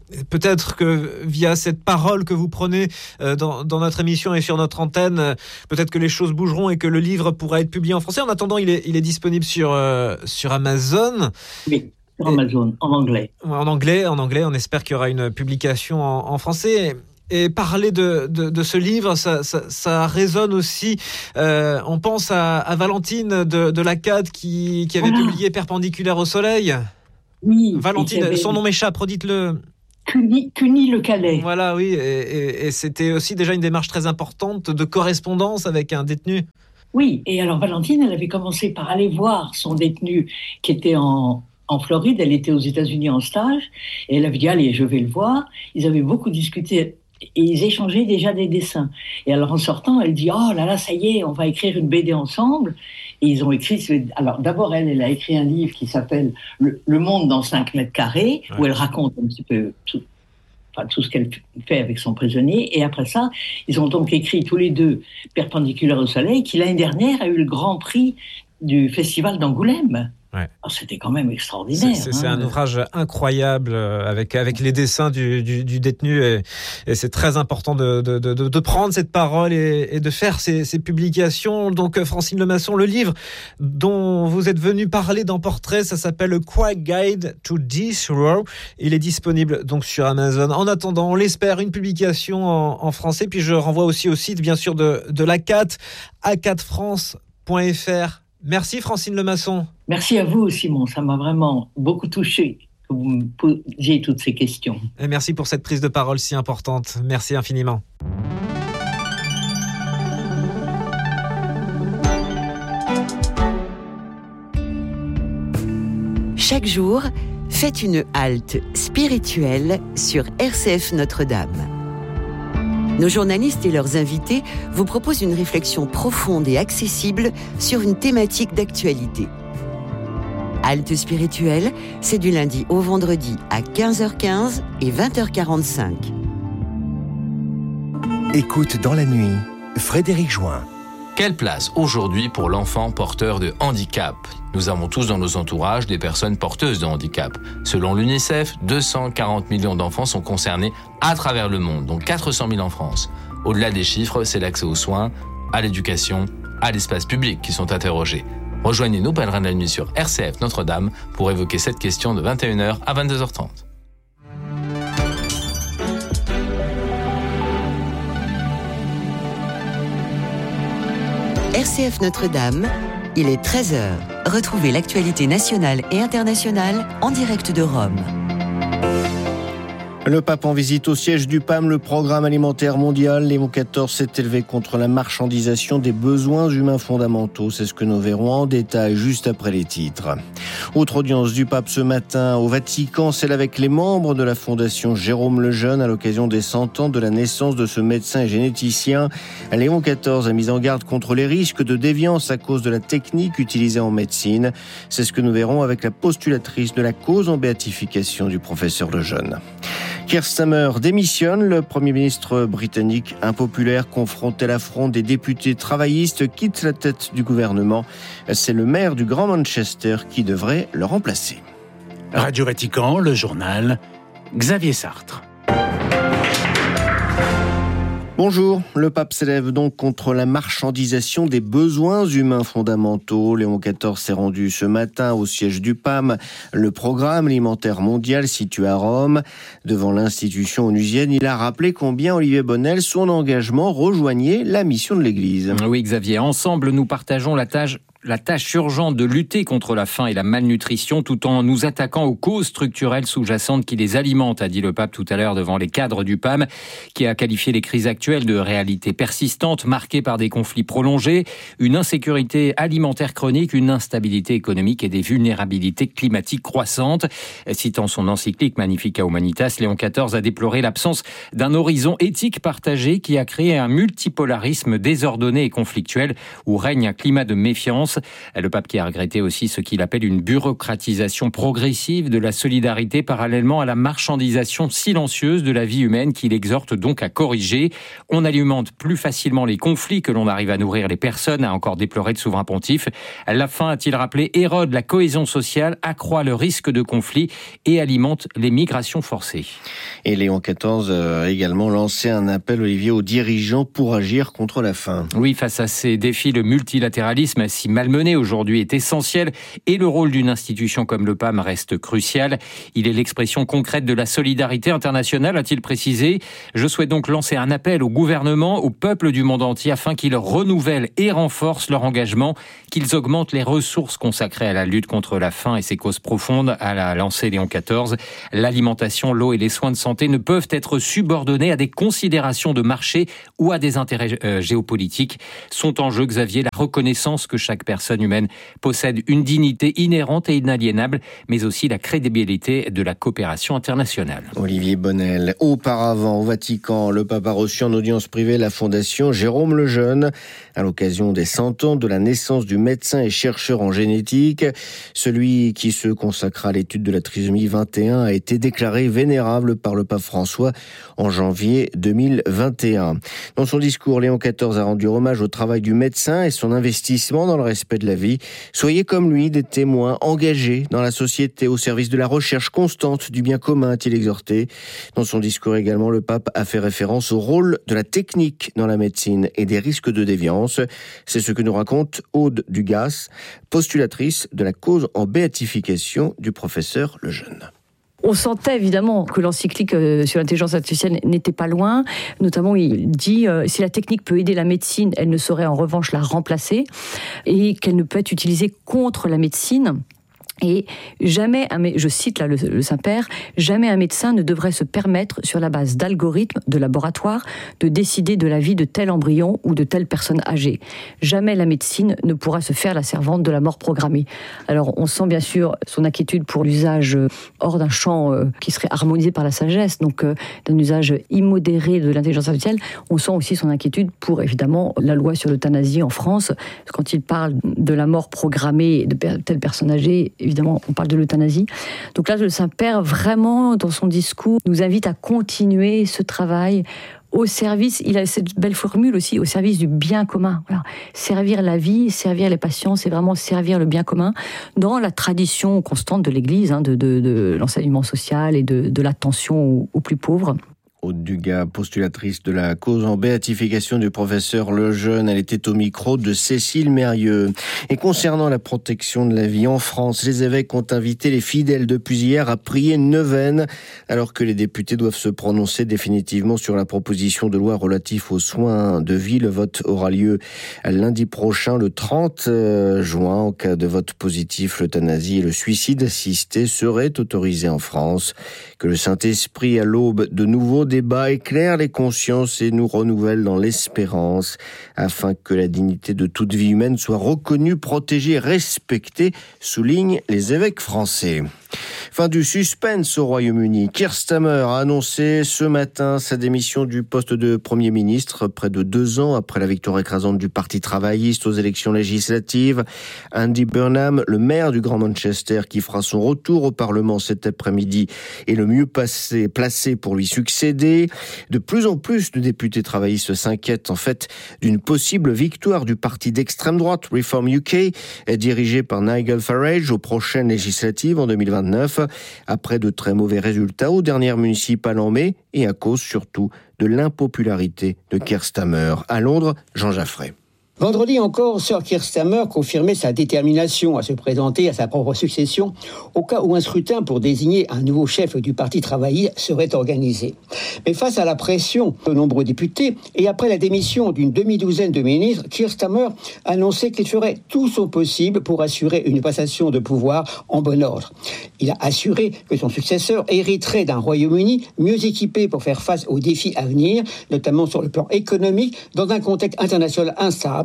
peut-être que via cette parole que vous prenez dans notre émission et sur notre antenne, peut-être que les choses bougeront et que le livre pourra être publié en français. En attendant, il est disponible sur Amazon. Oui, sur Amazon, en anglais. En anglais. On espère qu'il y aura une publication en français. Et parler de ce livre, ça résonne aussi. On pense à Valentine de l'ACAD qui avait publié Perpendiculaire au soleil. Oui. Valentine, son nom m'échappe, redites-le. Cuny Le Calais. Voilà, oui. Et c'était aussi déjà une démarche très importante de correspondance avec un détenu. Oui, et alors Valentine, elle avait commencé par aller voir son détenu qui était en Floride. Elle était aux États-Unis en stage. Et elle avait dit, allez, je vais le voir. Ils avaient beaucoup discuté. Et ils échangeaient déjà des dessins. Et alors en sortant, elle dit « Oh là là, ça y est, on va écrire une BD ensemble ». Et ils ont écrit... Alors d'abord, elle a écrit un livre qui s'appelle « Le monde dans 5 mètres carrés », où elle raconte un petit peu tout ce qu'elle fait avec son prisonnier. Et après ça, ils ont donc écrit tous les deux « Perpendiculaire au soleil », qui l'année dernière a eu le grand prix du festival d'Angoulême. Ouais. Alors, c'était quand même extraordinaire. C'est un ouvrage incroyable avec les dessins du détenu et c'est très important de prendre cette parole et de faire ces publications. Donc Francine Lemasson, le livre dont vous êtes venu parler dans Portrait, ça s'appelle Quiet Guide to Death Row. Il est disponible donc sur Amazon. En attendant, on l'espère, une publication en français. Puis je renvoie aussi au site bien sûr de l'ACAT, acatfrance.fr. Merci Francine Lemasson. Merci à vous Simon, ça m'a vraiment beaucoup touché que vous me posiez toutes ces questions. Et merci pour cette prise de parole si importante. Merci infiniment. Chaque jour, faites une halte spirituelle sur RCF Notre-Dame. Nos journalistes et leurs invités vous proposent une réflexion profonde et accessible sur une thématique d'actualité. Halte spirituelle, c'est du lundi au vendredi à 15h15 et 20h45. Écoute dans la nuit, Frédéric Join. Quelle place aujourd'hui pour l'enfant porteur de handicap ? Nous avons tous dans nos entourages des personnes porteuses de handicap. Selon l'UNICEF, 240 millions d'enfants sont concernés à travers le monde, dont 400 000 en France. Au-delà des chiffres, c'est l'accès aux soins, à l'éducation, à l'espace public qui sont interrogés. Rejoignez nos pèlerins de la nuit sur RCF Notre-Dame pour évoquer cette question de 21h à 22h30. RCF Notre-Dame, il est 13h. Retrouvez l'actualité nationale et internationale en direct de Rome. Le pape en visite au siège du PAM, le programme alimentaire mondial. Léon XIV s'est élevé contre la marchandisation des besoins humains fondamentaux. C'est ce que nous verrons en détail juste après les titres. Autre audience du pape ce matin au Vatican, celle avec les membres de la fondation Jérôme Lejeune à l'occasion des 100 ans de la naissance de ce médecin et généticien. Léon XIV a mis en garde contre les risques de déviance à cause de la technique utilisée en médecine. C'est ce que nous verrons avec la postulatrice de la cause en béatification du professeur Lejeune. Keir Starmer démissionne. Le Premier ministre britannique impopulaire confronté à l'affront des députés travaillistes quitte la tête du gouvernement. C'est le maire du Grand Manchester qui devrait le remplacer. Radio Vatican, le journal, Xavier Sartre. Bonjour, le pape s'élève donc contre la marchandisation des besoins humains fondamentaux. Léon XIV s'est rendu ce matin au siège du PAM, le programme alimentaire mondial situé à Rome. Devant l'institution onusienne, il a rappelé combien Olivier Bonnel, son engagement, rejoignait la mission de l'Église. Oui Xavier, ensemble nous partageons la tâche urgente de lutter contre la faim et la malnutrition tout en nous attaquant aux causes structurelles sous-jacentes qui les alimentent, a dit le pape tout à l'heure devant les cadres du PAM, qui a qualifié les crises actuelles de réalité persistante, marquée par des conflits prolongés, une insécurité alimentaire chronique, une instabilité économique et des vulnérabilités climatiques croissantes. Citant son encyclique Magnificat Humanitas, Léon XIV a déploré l'absence d'un horizon éthique partagé qui a créé un multipolarisme désordonné et conflictuel où règne un climat de méfiance. France. Le pape qui a regretté aussi ce qu'il appelle une bureaucratisation progressive de la solidarité parallèlement à la marchandisation silencieuse de la vie humaine qu'il exhorte donc à corriger. On alimente plus facilement les conflits que l'on arrive à nourrir les personnes, a encore déploré le souverain pontife. À la fin, a-t-il rappelé, érode la cohésion sociale, accroît le risque de conflit et alimente les migrations forcées. Et Léon XIV a également lancé un appel, Olivier, aux dirigeants pour agir contre la faim. Oui, face à ces défis, le multilatéralisme, si malmené aujourd'hui, est essentiel et le rôle d'une institution comme le PAM reste crucial. Il est l'expression concrète de la solidarité internationale, a-t-il précisé. Je souhaite donc lancer un appel au gouvernement, au peuple du monde entier, afin qu'ils renouvellent et renforcent leur engagement, qu'ils augmentent les ressources consacrées à la lutte contre la faim et ses causes profondes, a lancé Léon XIV. L'alimentation, l'eau et les soins de santé ne peuvent être subordonnés à des considérations de marché ou à des intérêts géopolitiques. Sont en jeu, Xavier, la reconnaissance que chaque personne humaine possède une dignité inhérente et inaliénable, mais aussi la crédibilité de la coopération internationale. Olivier Bonnel. Auparavant, au Vatican, le pape a reçu en audience privée la fondation Jérôme Lejeune à l'occasion des 100 ans de la naissance du médecin et chercheur en génétique. Celui qui se consacra à l'étude de la trisomie 21 a été déclaré vénérable par le pape François en janvier 2021. Dans son discours, Léon XIV a rendu hommage au travail du médecin et son investissement dans le respect de la vie. Soyez comme lui des témoins engagés dans la société au service de la recherche constante du bien commun, a-t-il exhorté. Dans son discours également, le pape a fait référence au rôle de la technique dans la médecine et des risques de déviance. C'est ce que nous raconte Aude Dugas, postulatrice de la cause en béatification du professeur Lejeune. On sentait évidemment que l'encyclique sur l'intelligence artificielle n'était pas loin. Notamment, il dit si la technique peut aider la médecine, elle ne saurait en revanche la remplacer et qu'elle ne peut être utilisée contre la médecine. Et jamais, je cite là le Saint-Père, jamais un médecin ne devrait se permettre, sur la base d'algorithmes de laboratoire, de décider de la vie de tel embryon ou de telle personne âgée. Jamais la médecine ne pourra se faire la servante de la mort programmée. Alors, on sent bien sûr son inquiétude pour l'usage hors d'un champ qui serait harmonisé par la sagesse, donc d'un usage immodéré de l'intelligence artificielle. On sent aussi son inquiétude pour, évidemment, la loi sur l'euthanasie en France. Quand il parle de la mort programmée de telle personne âgée, évidemment, on parle de l'euthanasie. Donc là, le Saint-Père, vraiment, dans son discours, nous invite à continuer ce travail au service, il a cette belle formule aussi, au service du bien commun. Voilà. Servir la vie, servir les patients, c'est vraiment servir le bien commun dans la tradition constante de l'Église, de l'enseignement social et de l'attention aux plus pauvres. Aude Dugas, postulatrice de la cause en béatification du professeur Lejeune, elle était au micro de Cécile Mérieux. Et concernant la protection de la vie en France, les évêques ont invité les fidèles depuis hier à prier neuvaine, alors que les députés doivent se prononcer définitivement sur la proposition de loi relative aux soins de vie. Le vote aura lieu lundi prochain, le 30 juin. En cas de vote positif, l'euthanasie et le suicide assisté seraient autorisés en France. Que le Saint-Esprit, à l'aube de nouveaux débats, éclaire les consciences et nous renouvelle dans l'espérance, afin que la dignité de toute vie humaine soit reconnue, protégée, respectée, soulignent les évêques français. Fin du suspense au Royaume-Uni. Keir Starmer a annoncé ce matin sa démission du poste de Premier ministre, près de 2 ans après la victoire écrasante du Parti travailliste aux élections législatives. Andy Burnham, le maire du Grand Manchester, qui fera son retour au Parlement cet après-midi, est le mieux placé pour lui succéder. De plus en plus de députés travaillistes s'inquiètent en fait d'une possible victoire du parti d'extrême droite Reform UK, dirigé par Nigel Farage aux prochaines législatives en 2029, après de très mauvais résultats aux dernières municipales en mai et à cause surtout de l'impopularité de Keir Starmer. À Londres, Jean Jaffray. Vendredi encore, Sir Keir Starmer confirmait sa détermination à se présenter à sa propre succession au cas où un scrutin pour désigner un nouveau chef du Parti travailliste serait organisé. Mais face à la pression de nombreux députés et après la démission d'une demi-douzaine de ministres, Keir Starmer annonçait qu'il ferait tout son possible pour assurer une passation de pouvoir en bon ordre. Il a assuré que son successeur hériterait d'un Royaume-Uni mieux équipé pour faire face aux défis à venir, notamment sur le plan économique, dans un contexte international instable,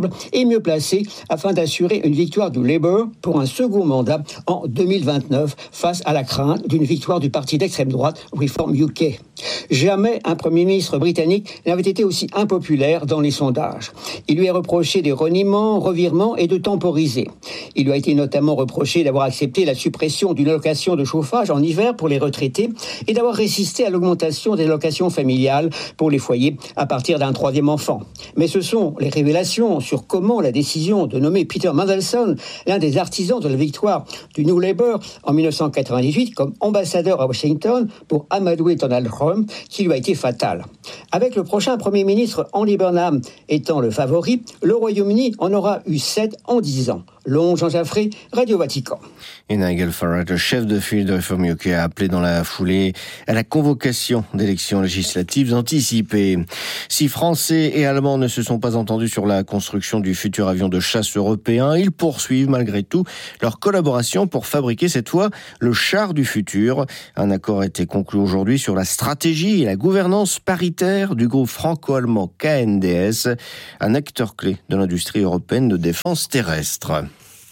confortable et mieux placé afin d'assurer une victoire du Labour pour un second mandat en 2029 face à la crainte d'une victoire du parti d'extrême droite Reform UK. Jamais un Premier ministre britannique n'avait été aussi impopulaire dans les sondages. Il lui est reproché des reniements, revirements et de temporiser. Il lui a été notamment reproché d'avoir accepté la suppression d'une allocation de chauffage en hiver pour les retraités et d'avoir résisté à l'augmentation des allocations familiales pour les foyers à partir d'un 3e enfant. Mais ce sont les révélations sur comment la décision de nommer Peter Mandelson, l'un des artisans de la victoire du New Labour en 1998 comme ambassadeur à Washington pour amadouer Donald Trump, qui lui a été fatale. Avec le prochain Premier ministre Andy Burnham étant le favori, le Royaume-Uni en aura eu 7 en 10 ans. Long Jean Jaffré, Radio Vatican. Et Nigel Farage, le chef de file de Reform UK, a appelé dans la foulée à la convocation d'élections législatives anticipées. Si Français et Allemands ne se sont pas entendus sur la construction du futur avion de chasse européen, ils poursuivent malgré tout leur collaboration pour fabriquer cette fois le char du futur. Un accord a été conclu aujourd'hui sur la stratégie et la gouvernance paritaire du groupe franco-allemand KNDS, un acteur clé de l'industrie européenne de défense terrestre.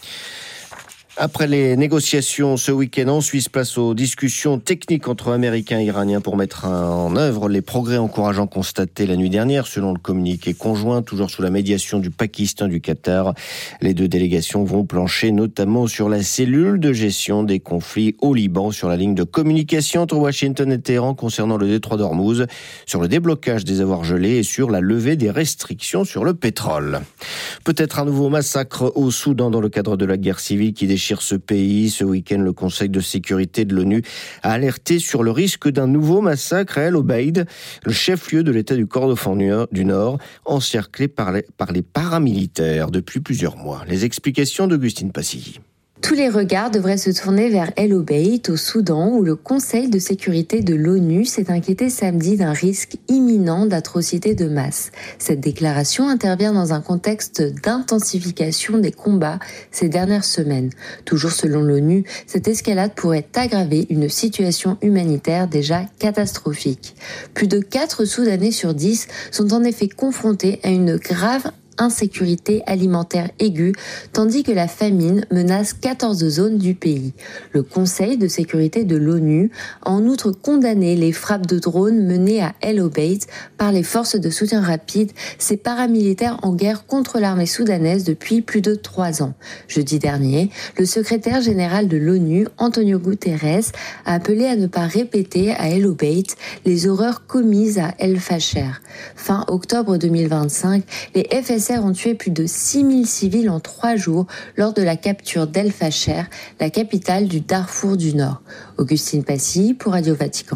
Après les négociations ce week-end en Suisse, place aux discussions techniques entre Américains et Iraniens pour mettre en œuvre les progrès encourageants constatés la nuit dernière, selon le communiqué conjoint, toujours sous la médiation du Pakistan et du Qatar. Les deux délégations vont plancher notamment sur la cellule de gestion des conflits au Liban, sur la ligne de communication entre Washington et Téhéran concernant le détroit d'Ormuz, sur le déblocage des avoirs gelés et sur la levée des restrictions sur le pétrole. Peut-être un nouveau massacre au Soudan dans le cadre de la guerre civile qui déchire ce pays. Ce week-end, le Conseil de sécurité de l'ONU a alerté sur le risque d'un nouveau massacre à El Obeid, le chef-lieu de l'État du Kordofan du Nord, encerclé par les paramilitaires depuis plusieurs mois. Les explications d'Augustine Passilly. Tous les regards devraient se tourner vers El Obeid, au Soudan, où le Conseil de sécurité de l'ONU s'est inquiété samedi d'un risque imminent d'atrocités de masse. Cette déclaration intervient dans un contexte d'intensification des combats ces dernières semaines. Toujours selon l'ONU, cette escalade pourrait aggraver une situation humanitaire déjà catastrophique. Plus de 4 Soudanais sur 10 sont en effet confrontés à une grave insécurité alimentaire aiguë, tandis que la famine menace 14 zones du pays. Le Conseil de sécurité de l'ONU a en outre condamné les frappes de drones menées à El Obeid par les forces de soutien rapide, ces paramilitaires en guerre contre l'armée soudanaise depuis plus de 3 ans. Jeudi dernier, le secrétaire général de l'ONU, Antonio Guterres, a appelé à ne pas répéter à El Obeid les horreurs commises à El Fasher. Fin octobre 2025, les FSR ont tué plus de 6000 civils en 3 jours lors de la capture d'El Fasher, la capitale du Darfour du Nord. Augustine Passy pour Radio Vatican.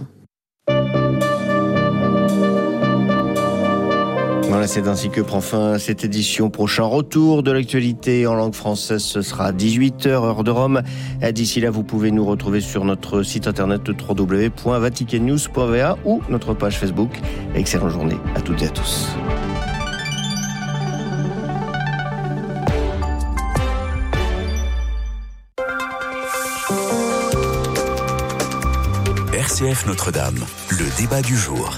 Voilà, c'est ainsi que prend fin cette édition. Prochain retour de l'actualité en langue française, ce sera à 18h, heure de Rome. D'ici là, vous pouvez nous retrouver sur notre site internet www.vaticannews.va ou notre page Facebook. Excellente journée à toutes et à tous. RCF Notre-Dame, le débat du jour.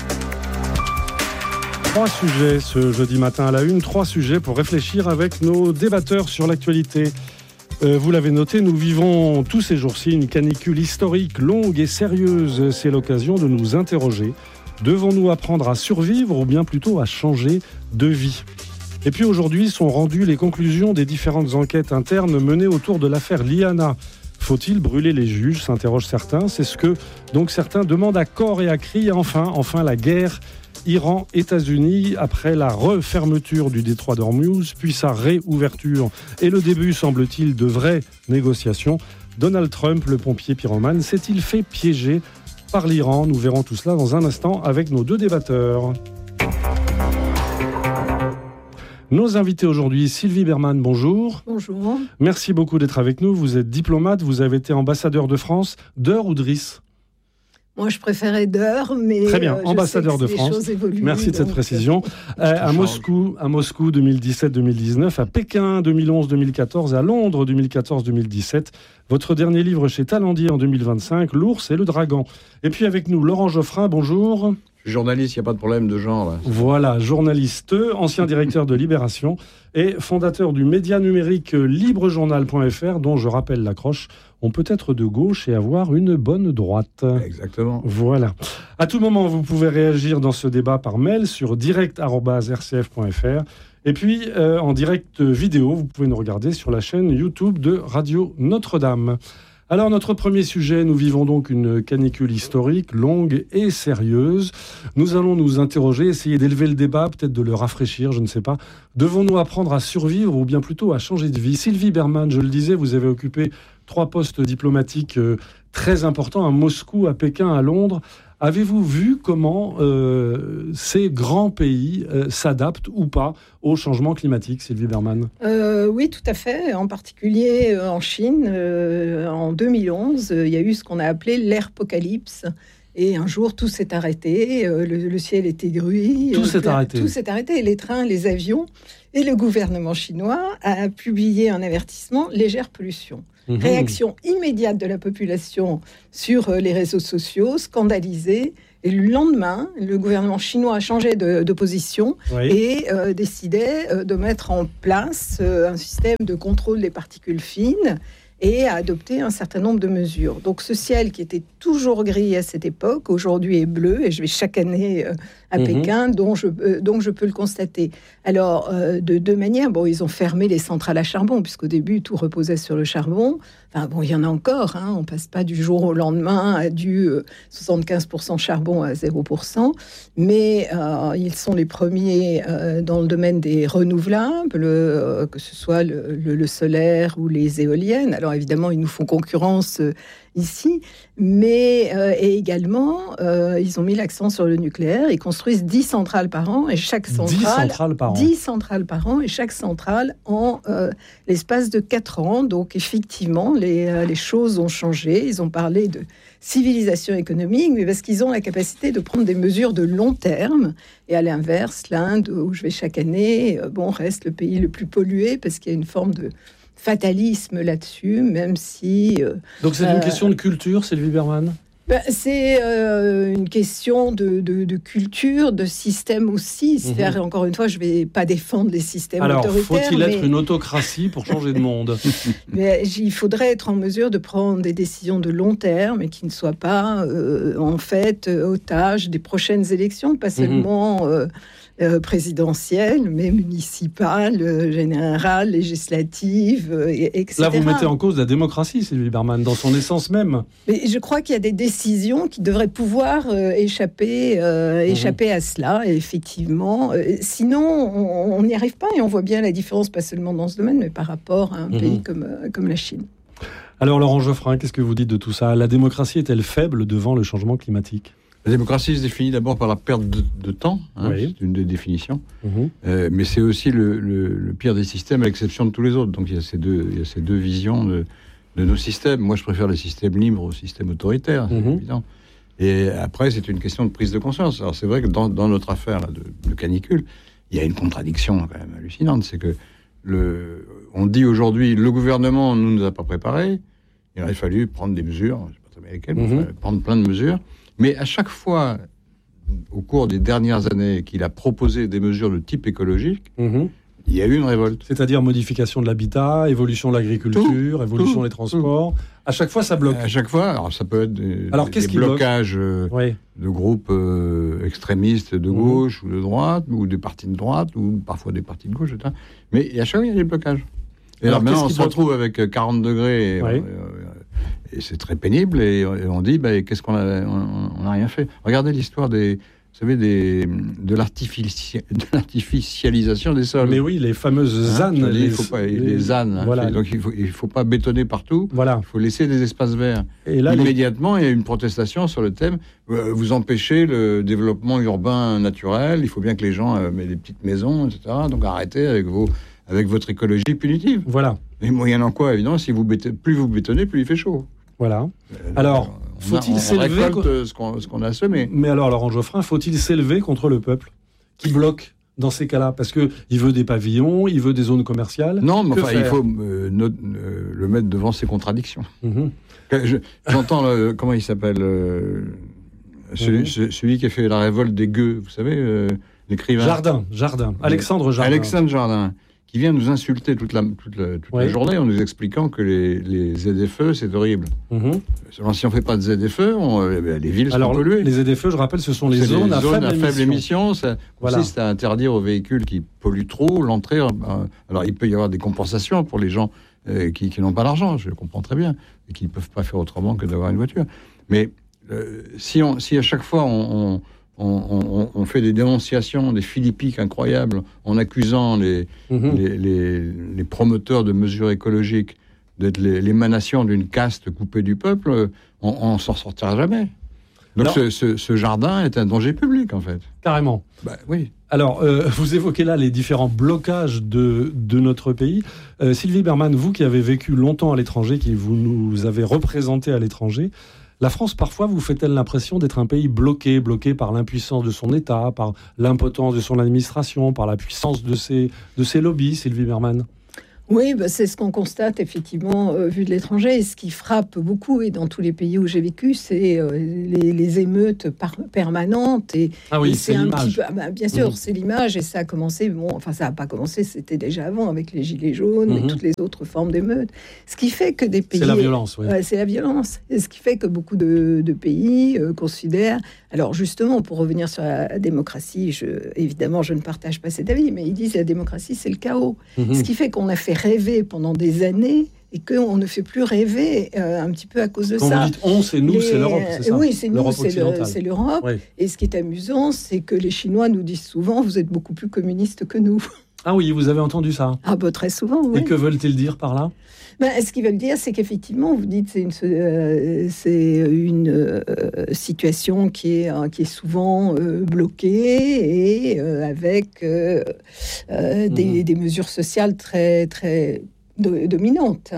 3 sujets ce jeudi matin à la une, 3 sujets pour réfléchir avec nos débatteurs sur l'actualité. Vous l'avez noté, nous vivons tous ces jours-ci une canicule historique, longue et sérieuse. C'est l'occasion de nous interroger. Devons-nous apprendre à survivre ou bien plutôt à changer de vie ? Et puis aujourd'hui sont rendues les conclusions des différentes enquêtes internes menées autour de l'affaire Liana. Faut-il brûler les juges, s'interrogent certains. C'est ce que donc certains demandent à corps et à cri. Enfin la guerre Iran-États-Unis après la refermeture du détroit d'Ormuz, puis sa réouverture et le début, semble-t-il, de vraies négociations. Donald Trump, le pompier pyromane, s'est-il fait piéger par l'Iran ? Nous verrons tout cela dans un instant avec nos 2 débatteurs. Nos invités aujourd'hui, Sylvie Berman, bonjour. Bonjour. Merci beaucoup d'être avec nous. Vous êtes diplomate, vous avez été ambassadeur de France, d'Eur ou d'Ris ? Moi, je préférais d'Eur, mais très bien, ambassadeur de France. Merci de cette précision. À Moscou 2017-2019, à Pékin 2011-2014, à Londres 2014-2017. Votre dernier livre chez Talendier en 2025, L'ours et le dragon. Et puis avec nous, Laurent Geoffrin, bonjour. Je suis journaliste, il n'y a pas de problème de genre. Là. Voilà, journaliste, ancien directeur de Libération et fondateur du média numérique librejournal.fr, dont je rappelle l'accroche, on peut être de gauche et avoir une bonne droite. Exactement. Voilà. À tout moment, vous pouvez réagir dans ce débat par mail sur direct@rcf.fr. Et puis, en direct vidéo, vous pouvez nous regarder sur la chaîne YouTube de Radio Notre-Dame. Alors, notre premier sujet, nous vivons donc une canicule historique, longue et sérieuse. Nous allons nous interroger, essayer d'élever le débat, peut-être de le rafraîchir, je ne sais pas. Devons-nous apprendre à survivre ou bien plutôt à changer de vie ? Sylvie Bermann, je le disais, vous avez occupé 3 postes diplomatiques très importants, à Moscou, à Pékin, à Londres. Avez-vous vu comment ces grands pays s'adaptent ou pas au changement climatique, Sylvie Bermann ? Oui, tout à fait. En particulier en Chine, en 2011, il y a eu ce qu'on a appelé l'Airpocalypse. Et un jour, tout s'est arrêté, le ciel était gris. Tout s'est arrêté. Tout s'est arrêté, les trains, les avions. Et le gouvernement chinois a publié un avertissement, légère pollution. Réaction immédiate de la population sur les réseaux sociaux, scandalisée. Et le lendemain, le gouvernement chinois a changé de position et décidait de mettre en place un système de contrôle des particules fines et a adopté un certain nombre de mesures. Donc ce ciel qui était toujours gris à cette époque, aujourd'hui est bleu, et je vais chaque année à Pékin, donc je peux le constater. Alors, de deux manières, ils ont fermé les centrales à charbon, puisqu'au début, tout reposait sur le charbon. Enfin, il y en a encore, on ne passe pas du jour au lendemain à du 75% charbon à 0%, mais ils sont les premiers dans le domaine des renouvelables, que ce soit le solaire ou les éoliennes. Alors évidemment, ils nous font concurrence ici, mais et également, ils ont mis l'accent sur le nucléaire. Ils construisent 10 centrales par an, et chaque centrale... 10 centrales par an, et chaque centrale en l'espace de 4 ans. Donc effectivement, les choses ont changé. Ils ont parlé de civilisation économique, mais parce qu'ils ont la capacité de prendre des mesures de long terme. Et à l'inverse, l'Inde, où je vais chaque année, reste le pays le plus pollué, parce qu'il y a une forme de fatalisme là-dessus, même si... Donc c'est une question de culture, Sylvie Bermann ? C'est une question de culture, de système aussi. C'est-à-dire, encore une fois, je ne vais pas défendre les systèmes autoritaires. Alors, faut-il être une autocratie pour changer de monde ? Mais il faudrait être en mesure de prendre des décisions de long terme et qui ne soient pas, en fait, otages des prochaines élections, pas seulement... présidentielle, mais municipale, générale, législative, etc. Là, vous mettez en cause la démocratie, Sylvie Bermann, dans son essence même. Mais je crois qu'il y a des décisions qui devraient pouvoir échapper à cela, et effectivement. Sinon, on n'y arrive pas, et on voit bien la différence, pas seulement dans ce domaine, mais par rapport à un pays comme la Chine. Alors, Laurent Geoffrin, qu'est-ce que vous dites de tout ça ? La démocratie est-elle faible devant le changement climatique ? La démocratie se définit d'abord par la perte de temps, c'est une des définitions, mais c'est aussi le pire des systèmes à l'exception de tous les autres. Donc il y a ces deux visions de nos systèmes. Moi je préfère le système libre au système autoritaire, c'est évident. Et après c'est une question de prise de conscience. Alors c'est vrai que dans notre affaire là, de canicule, il y a une contradiction quand même hallucinante, c'est que on dit aujourd'hui le gouvernement ne nous a pas préparés, il aurait fallu prendre des mesures, je ne sais pas très bien lesquelles, mais prendre plein de mesures. Mais à chaque fois, au cours des dernières années, qu'il a proposé des mesures de type écologique, il y a eu une révolte. C'est-à-dire modification de l'habitat, évolution de l'agriculture, évolution des transports. À chaque fois, ça bloque. À chaque fois, alors ça peut être des blocages de groupes extrémistes de gauche ou de droite, ou des partis de droite, ou parfois des partis de gauche, etc. Mais à chaque fois, il y a des blocages. Et alors maintenant, on se retrouve avec 40 degrés... Et c'est très pénible, et on dit, qu'est-ce qu'on a, on n'a rien fait. Regardez l'histoire de l'artificialisation des sols. Mais oui, les fameuses ZAN. Les ZAN. Voilà. Donc il faut pas bétonner partout. Voilà. Il faut laisser des espaces verts. Et là, immédiatement, il y a une protestation sur le thème. Vous empêchez le développement urbain naturel. Il faut bien que les gens aient des petites maisons, etc. Donc arrêtez avec votre écologie punitive. Voilà. Et moyennant quoi, évidemment, plus vous bétonnez, plus il fait chaud. Voilà. Alors, faut-il s'élever ce qu'on a semé. Mais alors, Laurent Geoffrin, faut-il s'élever contre le peuple qui bloque dans ces cas-là ? Parce qu'il veut des pavillons, il veut des zones commerciales. Non, mais il faut le mettre devant ses contradictions. J'entends, comment il s'appelle Celui qui a fait la révolte des gueux, vous savez, l'écrivain. Jardin. Alexandre Jardin, qui vient nous insulter toute la journée en nous expliquant que les ZFE, c'est horrible. Alors, si on ne fait pas de ZFE, les villes sont polluées. Les ZFE, je rappelle, ce sont les zones à faible émission. Ça consiste à interdire aux véhicules qui polluent trop l'entrée. Alors, il peut y avoir des compensations pour les gens qui n'ont pas l'argent, je le comprends très bien, et qui ne peuvent pas faire autrement que d'avoir une voiture. Mais si à chaque fois on fait des dénonciations, des philippiques incroyables, en accusant les promoteurs de mesures écologiques d'être l'émanation d'une caste coupée du peuple, on s'en sortira jamais. Donc ce jardin est un danger public, en fait. Carrément. Oui. Alors, vous évoquez là les différents blocages de notre pays. Sylvie Bermann, vous qui avez vécu longtemps à l'étranger, vous nous avez représenté à l'étranger, la France, parfois, vous fait-elle l'impression d'être un pays bloqué par l'impuissance de son État, par l'impotence de son administration, par la puissance de ses lobbies, Sylvie Bermann? Oui, c'est ce qu'on constate effectivement vu de l'étranger. Et ce qui frappe beaucoup, et dans tous les pays où j'ai vécu, c'est les émeutes permanentes. Et c'est l'image. Bien sûr, c'est l'image. Et ça a commencé, ça n'a pas commencé, c'était déjà avant, avec les Gilets jaunes et toutes les autres formes d'émeutes. Ce qui fait que des pays... C'est la violence, oui. C'est la violence. Et ce qui fait que beaucoup de pays considèrent... Alors justement, pour revenir sur la démocratie, évidemment, je ne partage pas cet avis, mais ils disent que la démocratie, c'est le chaos. Ce qui fait qu'on a fait rêver pendant des années et qu'on ne fait plus rêver un petit peu à cause de ça. Quand vous dites on, c'est nous, c'est l'Europe, c'est ça? Oui, c'est nous, c'est l'Europe. Oui. Et ce qui est amusant, c'est que les Chinois nous disent souvent, vous êtes beaucoup plus communistes que nous. Ah oui, vous avez entendu ça? Très souvent, oui. Et que veulent-ils dire par là? Ce qu'ils veulent dire, c'est qu'effectivement, vous dites, c'est une situation qui est souvent bloquée et avec des mesures sociales très, très dominantes.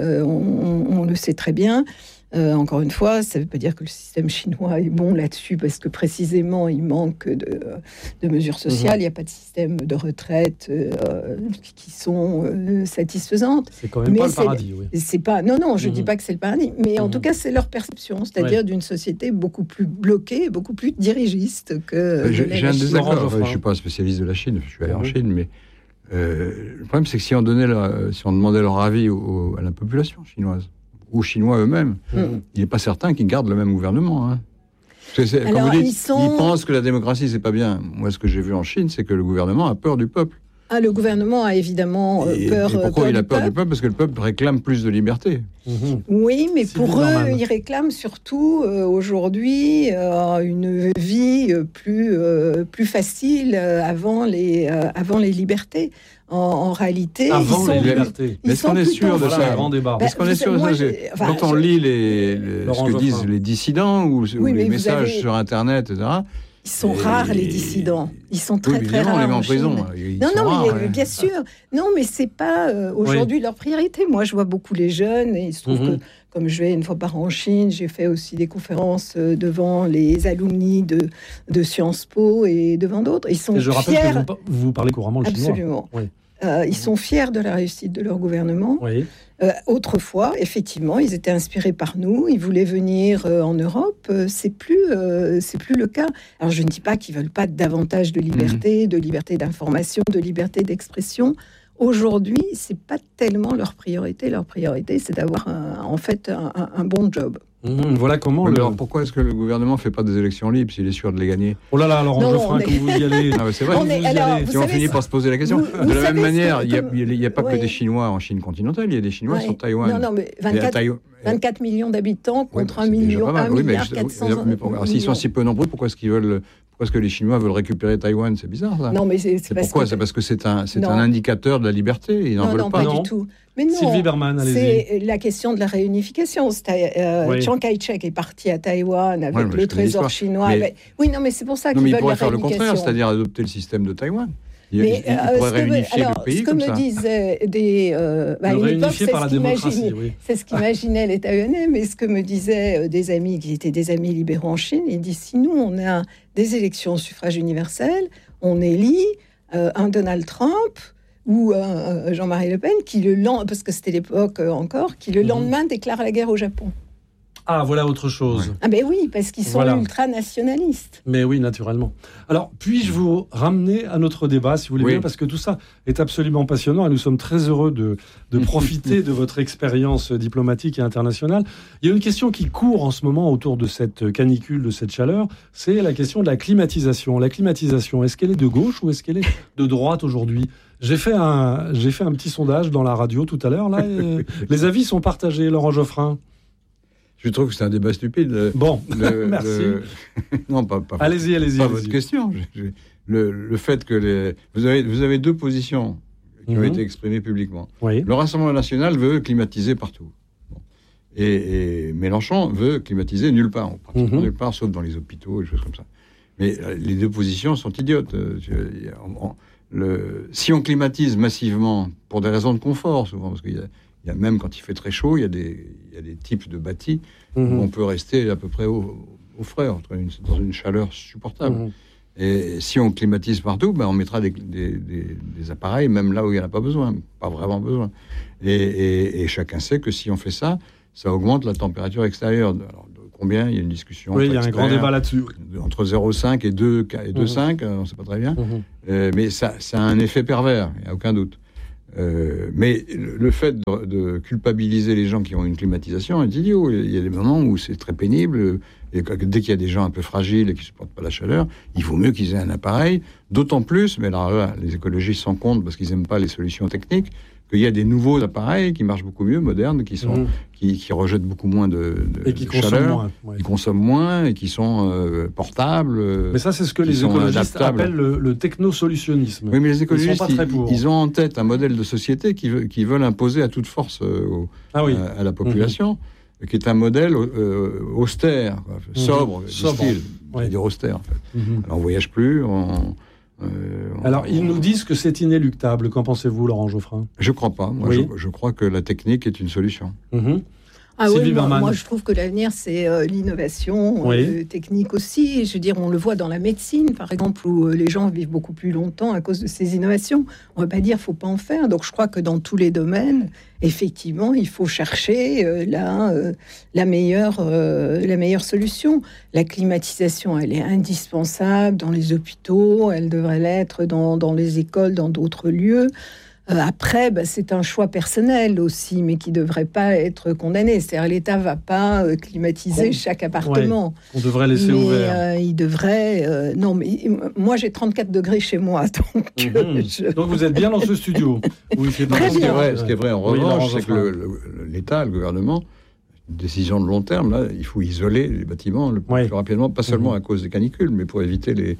On le sait très bien. Encore une fois, ça ne veut pas dire que le système chinois est bon là-dessus, parce que précisément, il manque de mesures sociales. Il n'y a pas de système de retraite qui sont satisfaisantes. C'est quand même pas le paradis, oui. C'est pas, non, je ne dis pas que c'est le paradis, mais en tout cas, c'est leur perception, c'est-à-dire d'une société beaucoup plus bloquée, beaucoup plus dirigiste que j'ai un désaccord. Je ne suis pas un spécialiste de la Chine, je suis allé en Chine, mais le problème, c'est que si on demandait leur avis à la population chinoise, ou Chinois eux-mêmes, il n'est pas certain qu'ils gardent le même gouvernement. Comme vous dites, ils pensent que la démocratie, c'est pas bien. Moi, ce que j'ai vu en Chine, c'est que le gouvernement a peur du peuple. Le gouvernement a évidemment peur. Et pourquoi il a peur du peuple? Parce que le peuple réclame plus de liberté. Oui, mais pour eux, ils réclament surtout aujourd'hui une vie plus facile avant les libertés. En réalité, avant les libertés. Est-ce qu'on est sûr de ça? Grand débat. Est-ce qu'on est sûr de ça? Quand on lit ce que disent les dissidents ou les messages sur Internet, etc. Ils sont rares, les dissidents. Ils sont très, très rares. On les met en prison. Bien sûr. Non, mais c'est pas aujourd'hui leur priorité. Moi, je vois beaucoup les jeunes, et il se trouve que, comme je vais une fois par an en Chine, j'ai fait aussi des conférences devant les alumni de Sciences Po et devant d'autres. Ils sont fiers. Je rappelle que vous parlez couramment le chinois. Absolument. Oui. Ils sont fiers de la réussite de leur gouvernement. Oui. Autrefois, effectivement, ils étaient inspirés par nous. Ils voulaient venir en Europe. C'est plus le cas. Alors, je ne dis pas qu'ils veulent pas davantage de liberté, de liberté d'information, de liberté d'expression. Aujourd'hui, c'est pas tellement leur priorité. Leur priorité, c'est d'avoir un bon job. Voilà comment. Alors pourquoi est-ce que le gouvernement ne fait pas des élections libres s'il est sûr de les gagner? Oh là là, Laurent Geoffrin, comme vous y allez. C'est vrai, on finit par se poser la question. De la même manière, il n'y a pas que des Chinois en Chine continentale, il y a des Chinois sur Taïwan. Non, mais 24 millions d'habitants contre 1 milliard 400 000. S'ils sont si peu nombreux, pourquoi est-ce que les Chinois veulent récupérer Taïwan? C'est bizarre, ça. Non, mais c'est pourquoi? C'est parce que c'est un indicateur de la liberté. Ils n'en veulent pas. Non, pas du tout. Mais non, Sylvie Bermann, c'est la question de la réunification. Chiang Kai-shek est parti à Taïwan avec le trésor chinois. Oui, non, mais c'est pour ça qu'ils veulent la réunification. Mais ils pourraient faire le contraire, c'est-à-dire adopter le système de Taïwan. Ils pourraient réunifier le pays comme ça. Ce que me disaient c'est ce qu'imaginaient les Taïwanais, mais ce que me disaient des amis qui étaient des amis libéraux en Chine, ils disent, si nous, on a des élections au suffrage universel, on élit un Donald Trump ou Jean-Marie Le Pen, parce que c'était l'époque encore, qui le lendemain déclare la guerre au Japon. Ah, voilà autre chose. Ah ben oui, parce qu'ils sont ultranationalistes. Mais oui, naturellement. Alors, puis-je vous ramener à notre débat, si vous voulez bien, parce que tout ça est absolument passionnant et nous sommes très heureux de profiter de votre expérience diplomatique et internationale. Il y a une question qui court en ce moment autour de cette canicule, de cette chaleur, c'est la question de la climatisation. La climatisation, est-ce qu'elle est de gauche ou est-ce qu'elle est de droite aujourd'hui ? J'ai fait un petit sondage dans la radio tout à l'heure. Là, les avis sont partagés. Laurent Geoffrin. Je trouve que c'est un débat stupide. Bon, merci. Non, pas. Allez-y. Pas votre question. Le fait que vous avez deux positions qui ont été exprimées publiquement. Oui. Le Rassemblement national veut climatiser partout. Bon. Et Mélenchon veut climatiser nulle part, pratiquement nulle part, sauf dans les hôpitaux et des choses comme ça. Mais les deux positions sont idiotes. Si on climatise massivement pour des raisons de confort, souvent, parce qu'il y a même quand il fait très chaud, il y a des types de bâtis où on peut rester à peu près au frais, dans une chaleur supportable. Et si on climatise partout, on mettra des appareils, même là où il n'y en a pas besoin, pas vraiment besoin. Et chacun sait que si on fait ça, ça augmente la température extérieure. Alors, combien ? Il y a une discussion. Oui, il y a un grand débat là-dessus. Entre 0,5 et 2,5, on ne sait pas très bien. Mais ça a un effet pervers, il n'y a aucun doute. Mais le fait de culpabiliser les gens qui ont une climatisation est idiot. Il y a des moments où c'est très pénible. Et dès qu'il y a des gens un peu fragiles et qui ne supportent pas la chaleur, il vaut mieux qu'ils aient un appareil. D'autant plus, mais là, les écologistes s'en comptent parce qu'ils n'aiment pas les solutions techniques, qu'il y a des nouveaux appareils qui marchent beaucoup mieux, modernes, qui rejettent beaucoup moins de chaleur, qui consomment moins et qui sont portables. Mais ça, c'est ce que les écologistes appellent le technosolutionnisme. Oui, mais les écologistes, ils sont pas très pour. Ils ont en tête un modèle de société qui veulent imposer à toute force à la population, qui est un modèle austère, sobre, style, c'est-à-dire austère, en fait. Alors, on ne voyage plus, Alors, ils nous disent que c'est inéluctable. Qu'en pensez-vous, Laurent Geoffrin ? Je ne crois pas. Moi, je crois que la technique est une solution. Ah oui, moi je trouve que l'avenir c'est l'innovation technique aussi. Je veux dire, on le voit dans la médecine, par exemple, où les gens vivent beaucoup plus longtemps à cause de ces innovations. On ne va pas dire qu'il ne faut pas en faire. Donc je crois que dans tous les domaines, effectivement, il faut chercher la meilleure solution. La climatisation, elle est indispensable dans les hôpitaux, elle devrait l'être dans les écoles, dans d'autres lieux. Après, c'est un choix personnel aussi, mais qui ne devrait pas être condamné. C'est-à-dire l'État ne va pas climatiser chaque appartement. On devrait laisser ouvert. Il devrait... non, mais moi, j'ai 34 degrés chez moi. Donc vous êtes bien dans ce studio. Ce qui est vrai en revanche, c'est que l'État, le gouvernement, une décision de long terme, là, il faut isoler les bâtiments le plus rapidement, pas seulement à cause des canicules, mais pour éviter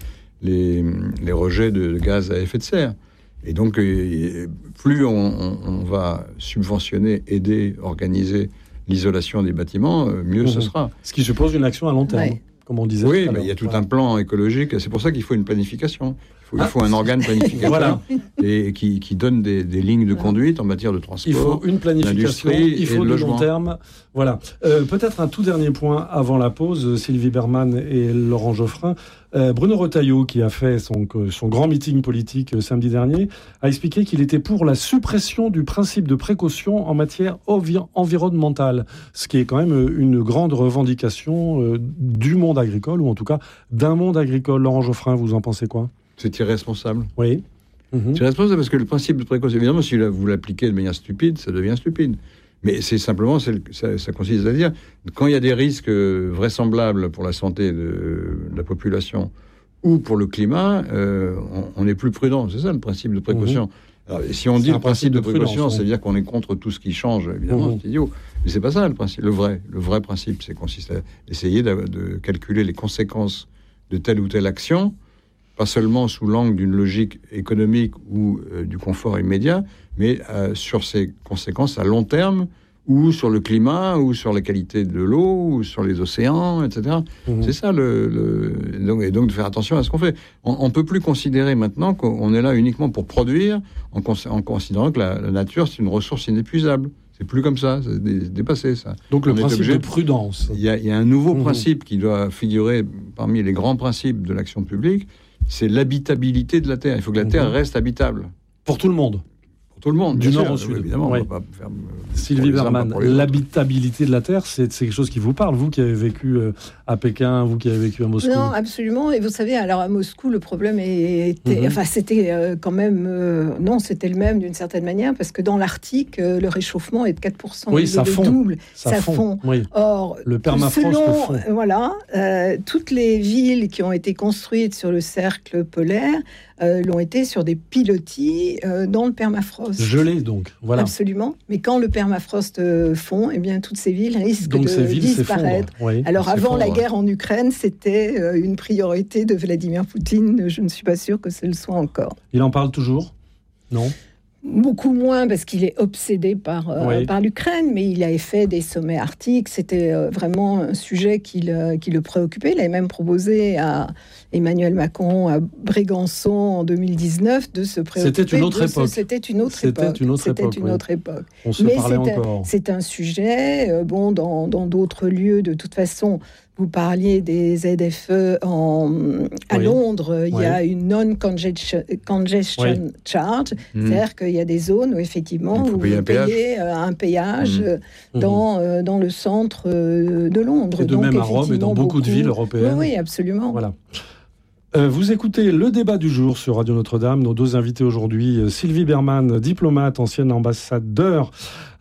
les rejets de gaz à effet de serre. Et donc, plus on va subventionner, aider, organiser l'isolation des bâtiments, mieux ce sera. Ce qui suppose une action à long terme, comme on disait. Oui, mais il y a tout un plan écologique. C'est pour ça qu'il faut une planification. Il faut un organe planificateur et qui donne des lignes de conduite en matière de transport. Il faut une planification, il faut du long terme. Voilà. Peut-être un tout dernier point avant la pause, Sylvie Bermann et Laurent Geoffrin. Bruno Retailleau, qui a fait son grand meeting politique samedi dernier, a expliqué qu'il était pour la suppression du principe de précaution en matière environnementale, ce qui est quand même une grande revendication du monde agricole, ou en tout cas d'un monde agricole. Laurent Geoffrin, vous en pensez quoi ? C'est irresponsable. Oui. C'est irresponsable parce que le principe de précaution, évidemment, si vous l'appliquez de manière stupide, ça devient stupide. Mais c'est simplement, ça consiste à dire, quand il y a des risques vraisemblables pour la santé de la population ou pour le climat, on est plus prudent. C'est ça le principe de précaution. Alors, si on dit le principe de précaution, ça veut dire qu'on est contre tout ce qui change, évidemment, c'est idiot. Mais c'est pas ça le principe. Le vrai principe, c'est consiste à essayer de calculer les conséquences de telle ou telle action, pas seulement sous l'angle d'une logique économique ou du confort immédiat, mais sur ses conséquences à long terme, ou sur le climat, ou sur la qualité de l'eau, ou sur les océans, etc. C'est ça, et donc de faire attention à ce qu'on fait. On ne peut plus considérer maintenant qu'on est là uniquement pour produire, en considérant que la nature, c'est une ressource inépuisable. C'est plus comme ça, c'est dépassé ça. Donc le principe de prudence. Il y a un nouveau principe qui doit figurer parmi les grands principes de l'action publique, c'est l'habitabilité de la Terre. Il faut que la Terre reste habitable. Pour tout le monde. pour tout le monde. Du bien nord sûr, au sud. Évidemment, Ouais. on va pas faire. Sylvie Berman, l'habitabilité de la Terre, c'est quelque chose qui vous parle, vous qui avez vécu à Pékin, vous qui avez vécu à Moscou. Non, absolument. Et vous savez, alors à Moscou, le problème était, c'était quand même, non, c'était le même d'une certaine manière, parce que dans l'Arctique, le réchauffement est de 4%. Oui, ça fond. Double, ça fond. Oui. Or, le permafrost fond. Voilà, toutes les villes qui ont été construites sur le cercle polaire l'ont été sur des pilotis dans le permafrost. Gelé, donc. Voilà. Absolument. Mais quand le permafrost fond, eh bien, toutes ces villes risquent de disparaître. Oui, alors, avant la guerre en Ukraine, c'était une priorité de Vladimir Poutine. Je ne suis pas sûre que ce le soit encore. Il en parle toujours ? Non ? Beaucoup moins parce qu'il est obsédé par l'Ukraine, mais il avait fait des sommets arctiques. C'était vraiment un sujet qui le préoccupait. Il avait même proposé à Emmanuel Macron à Brégançon en 2019 de se préoccuper. C'était une autre époque. C'était une autre époque. On se parlait encore. C'est un sujet, dans d'autres lieux, de toute façon. Vous parliez des ZFE à Londres, il y a une non-congestion charge, c'est-à-dire qu'il y a des zones où effectivement vous payez un péage dans le centre de Londres. Et de même à Rome et dans beaucoup de villes européennes. Oui, absolument. Voilà. Vous écoutez le débat du jour sur Radio Notre-Dame. Nos deux invités aujourd'hui, Sylvie Berman, diplomate, ancienne ambassadeur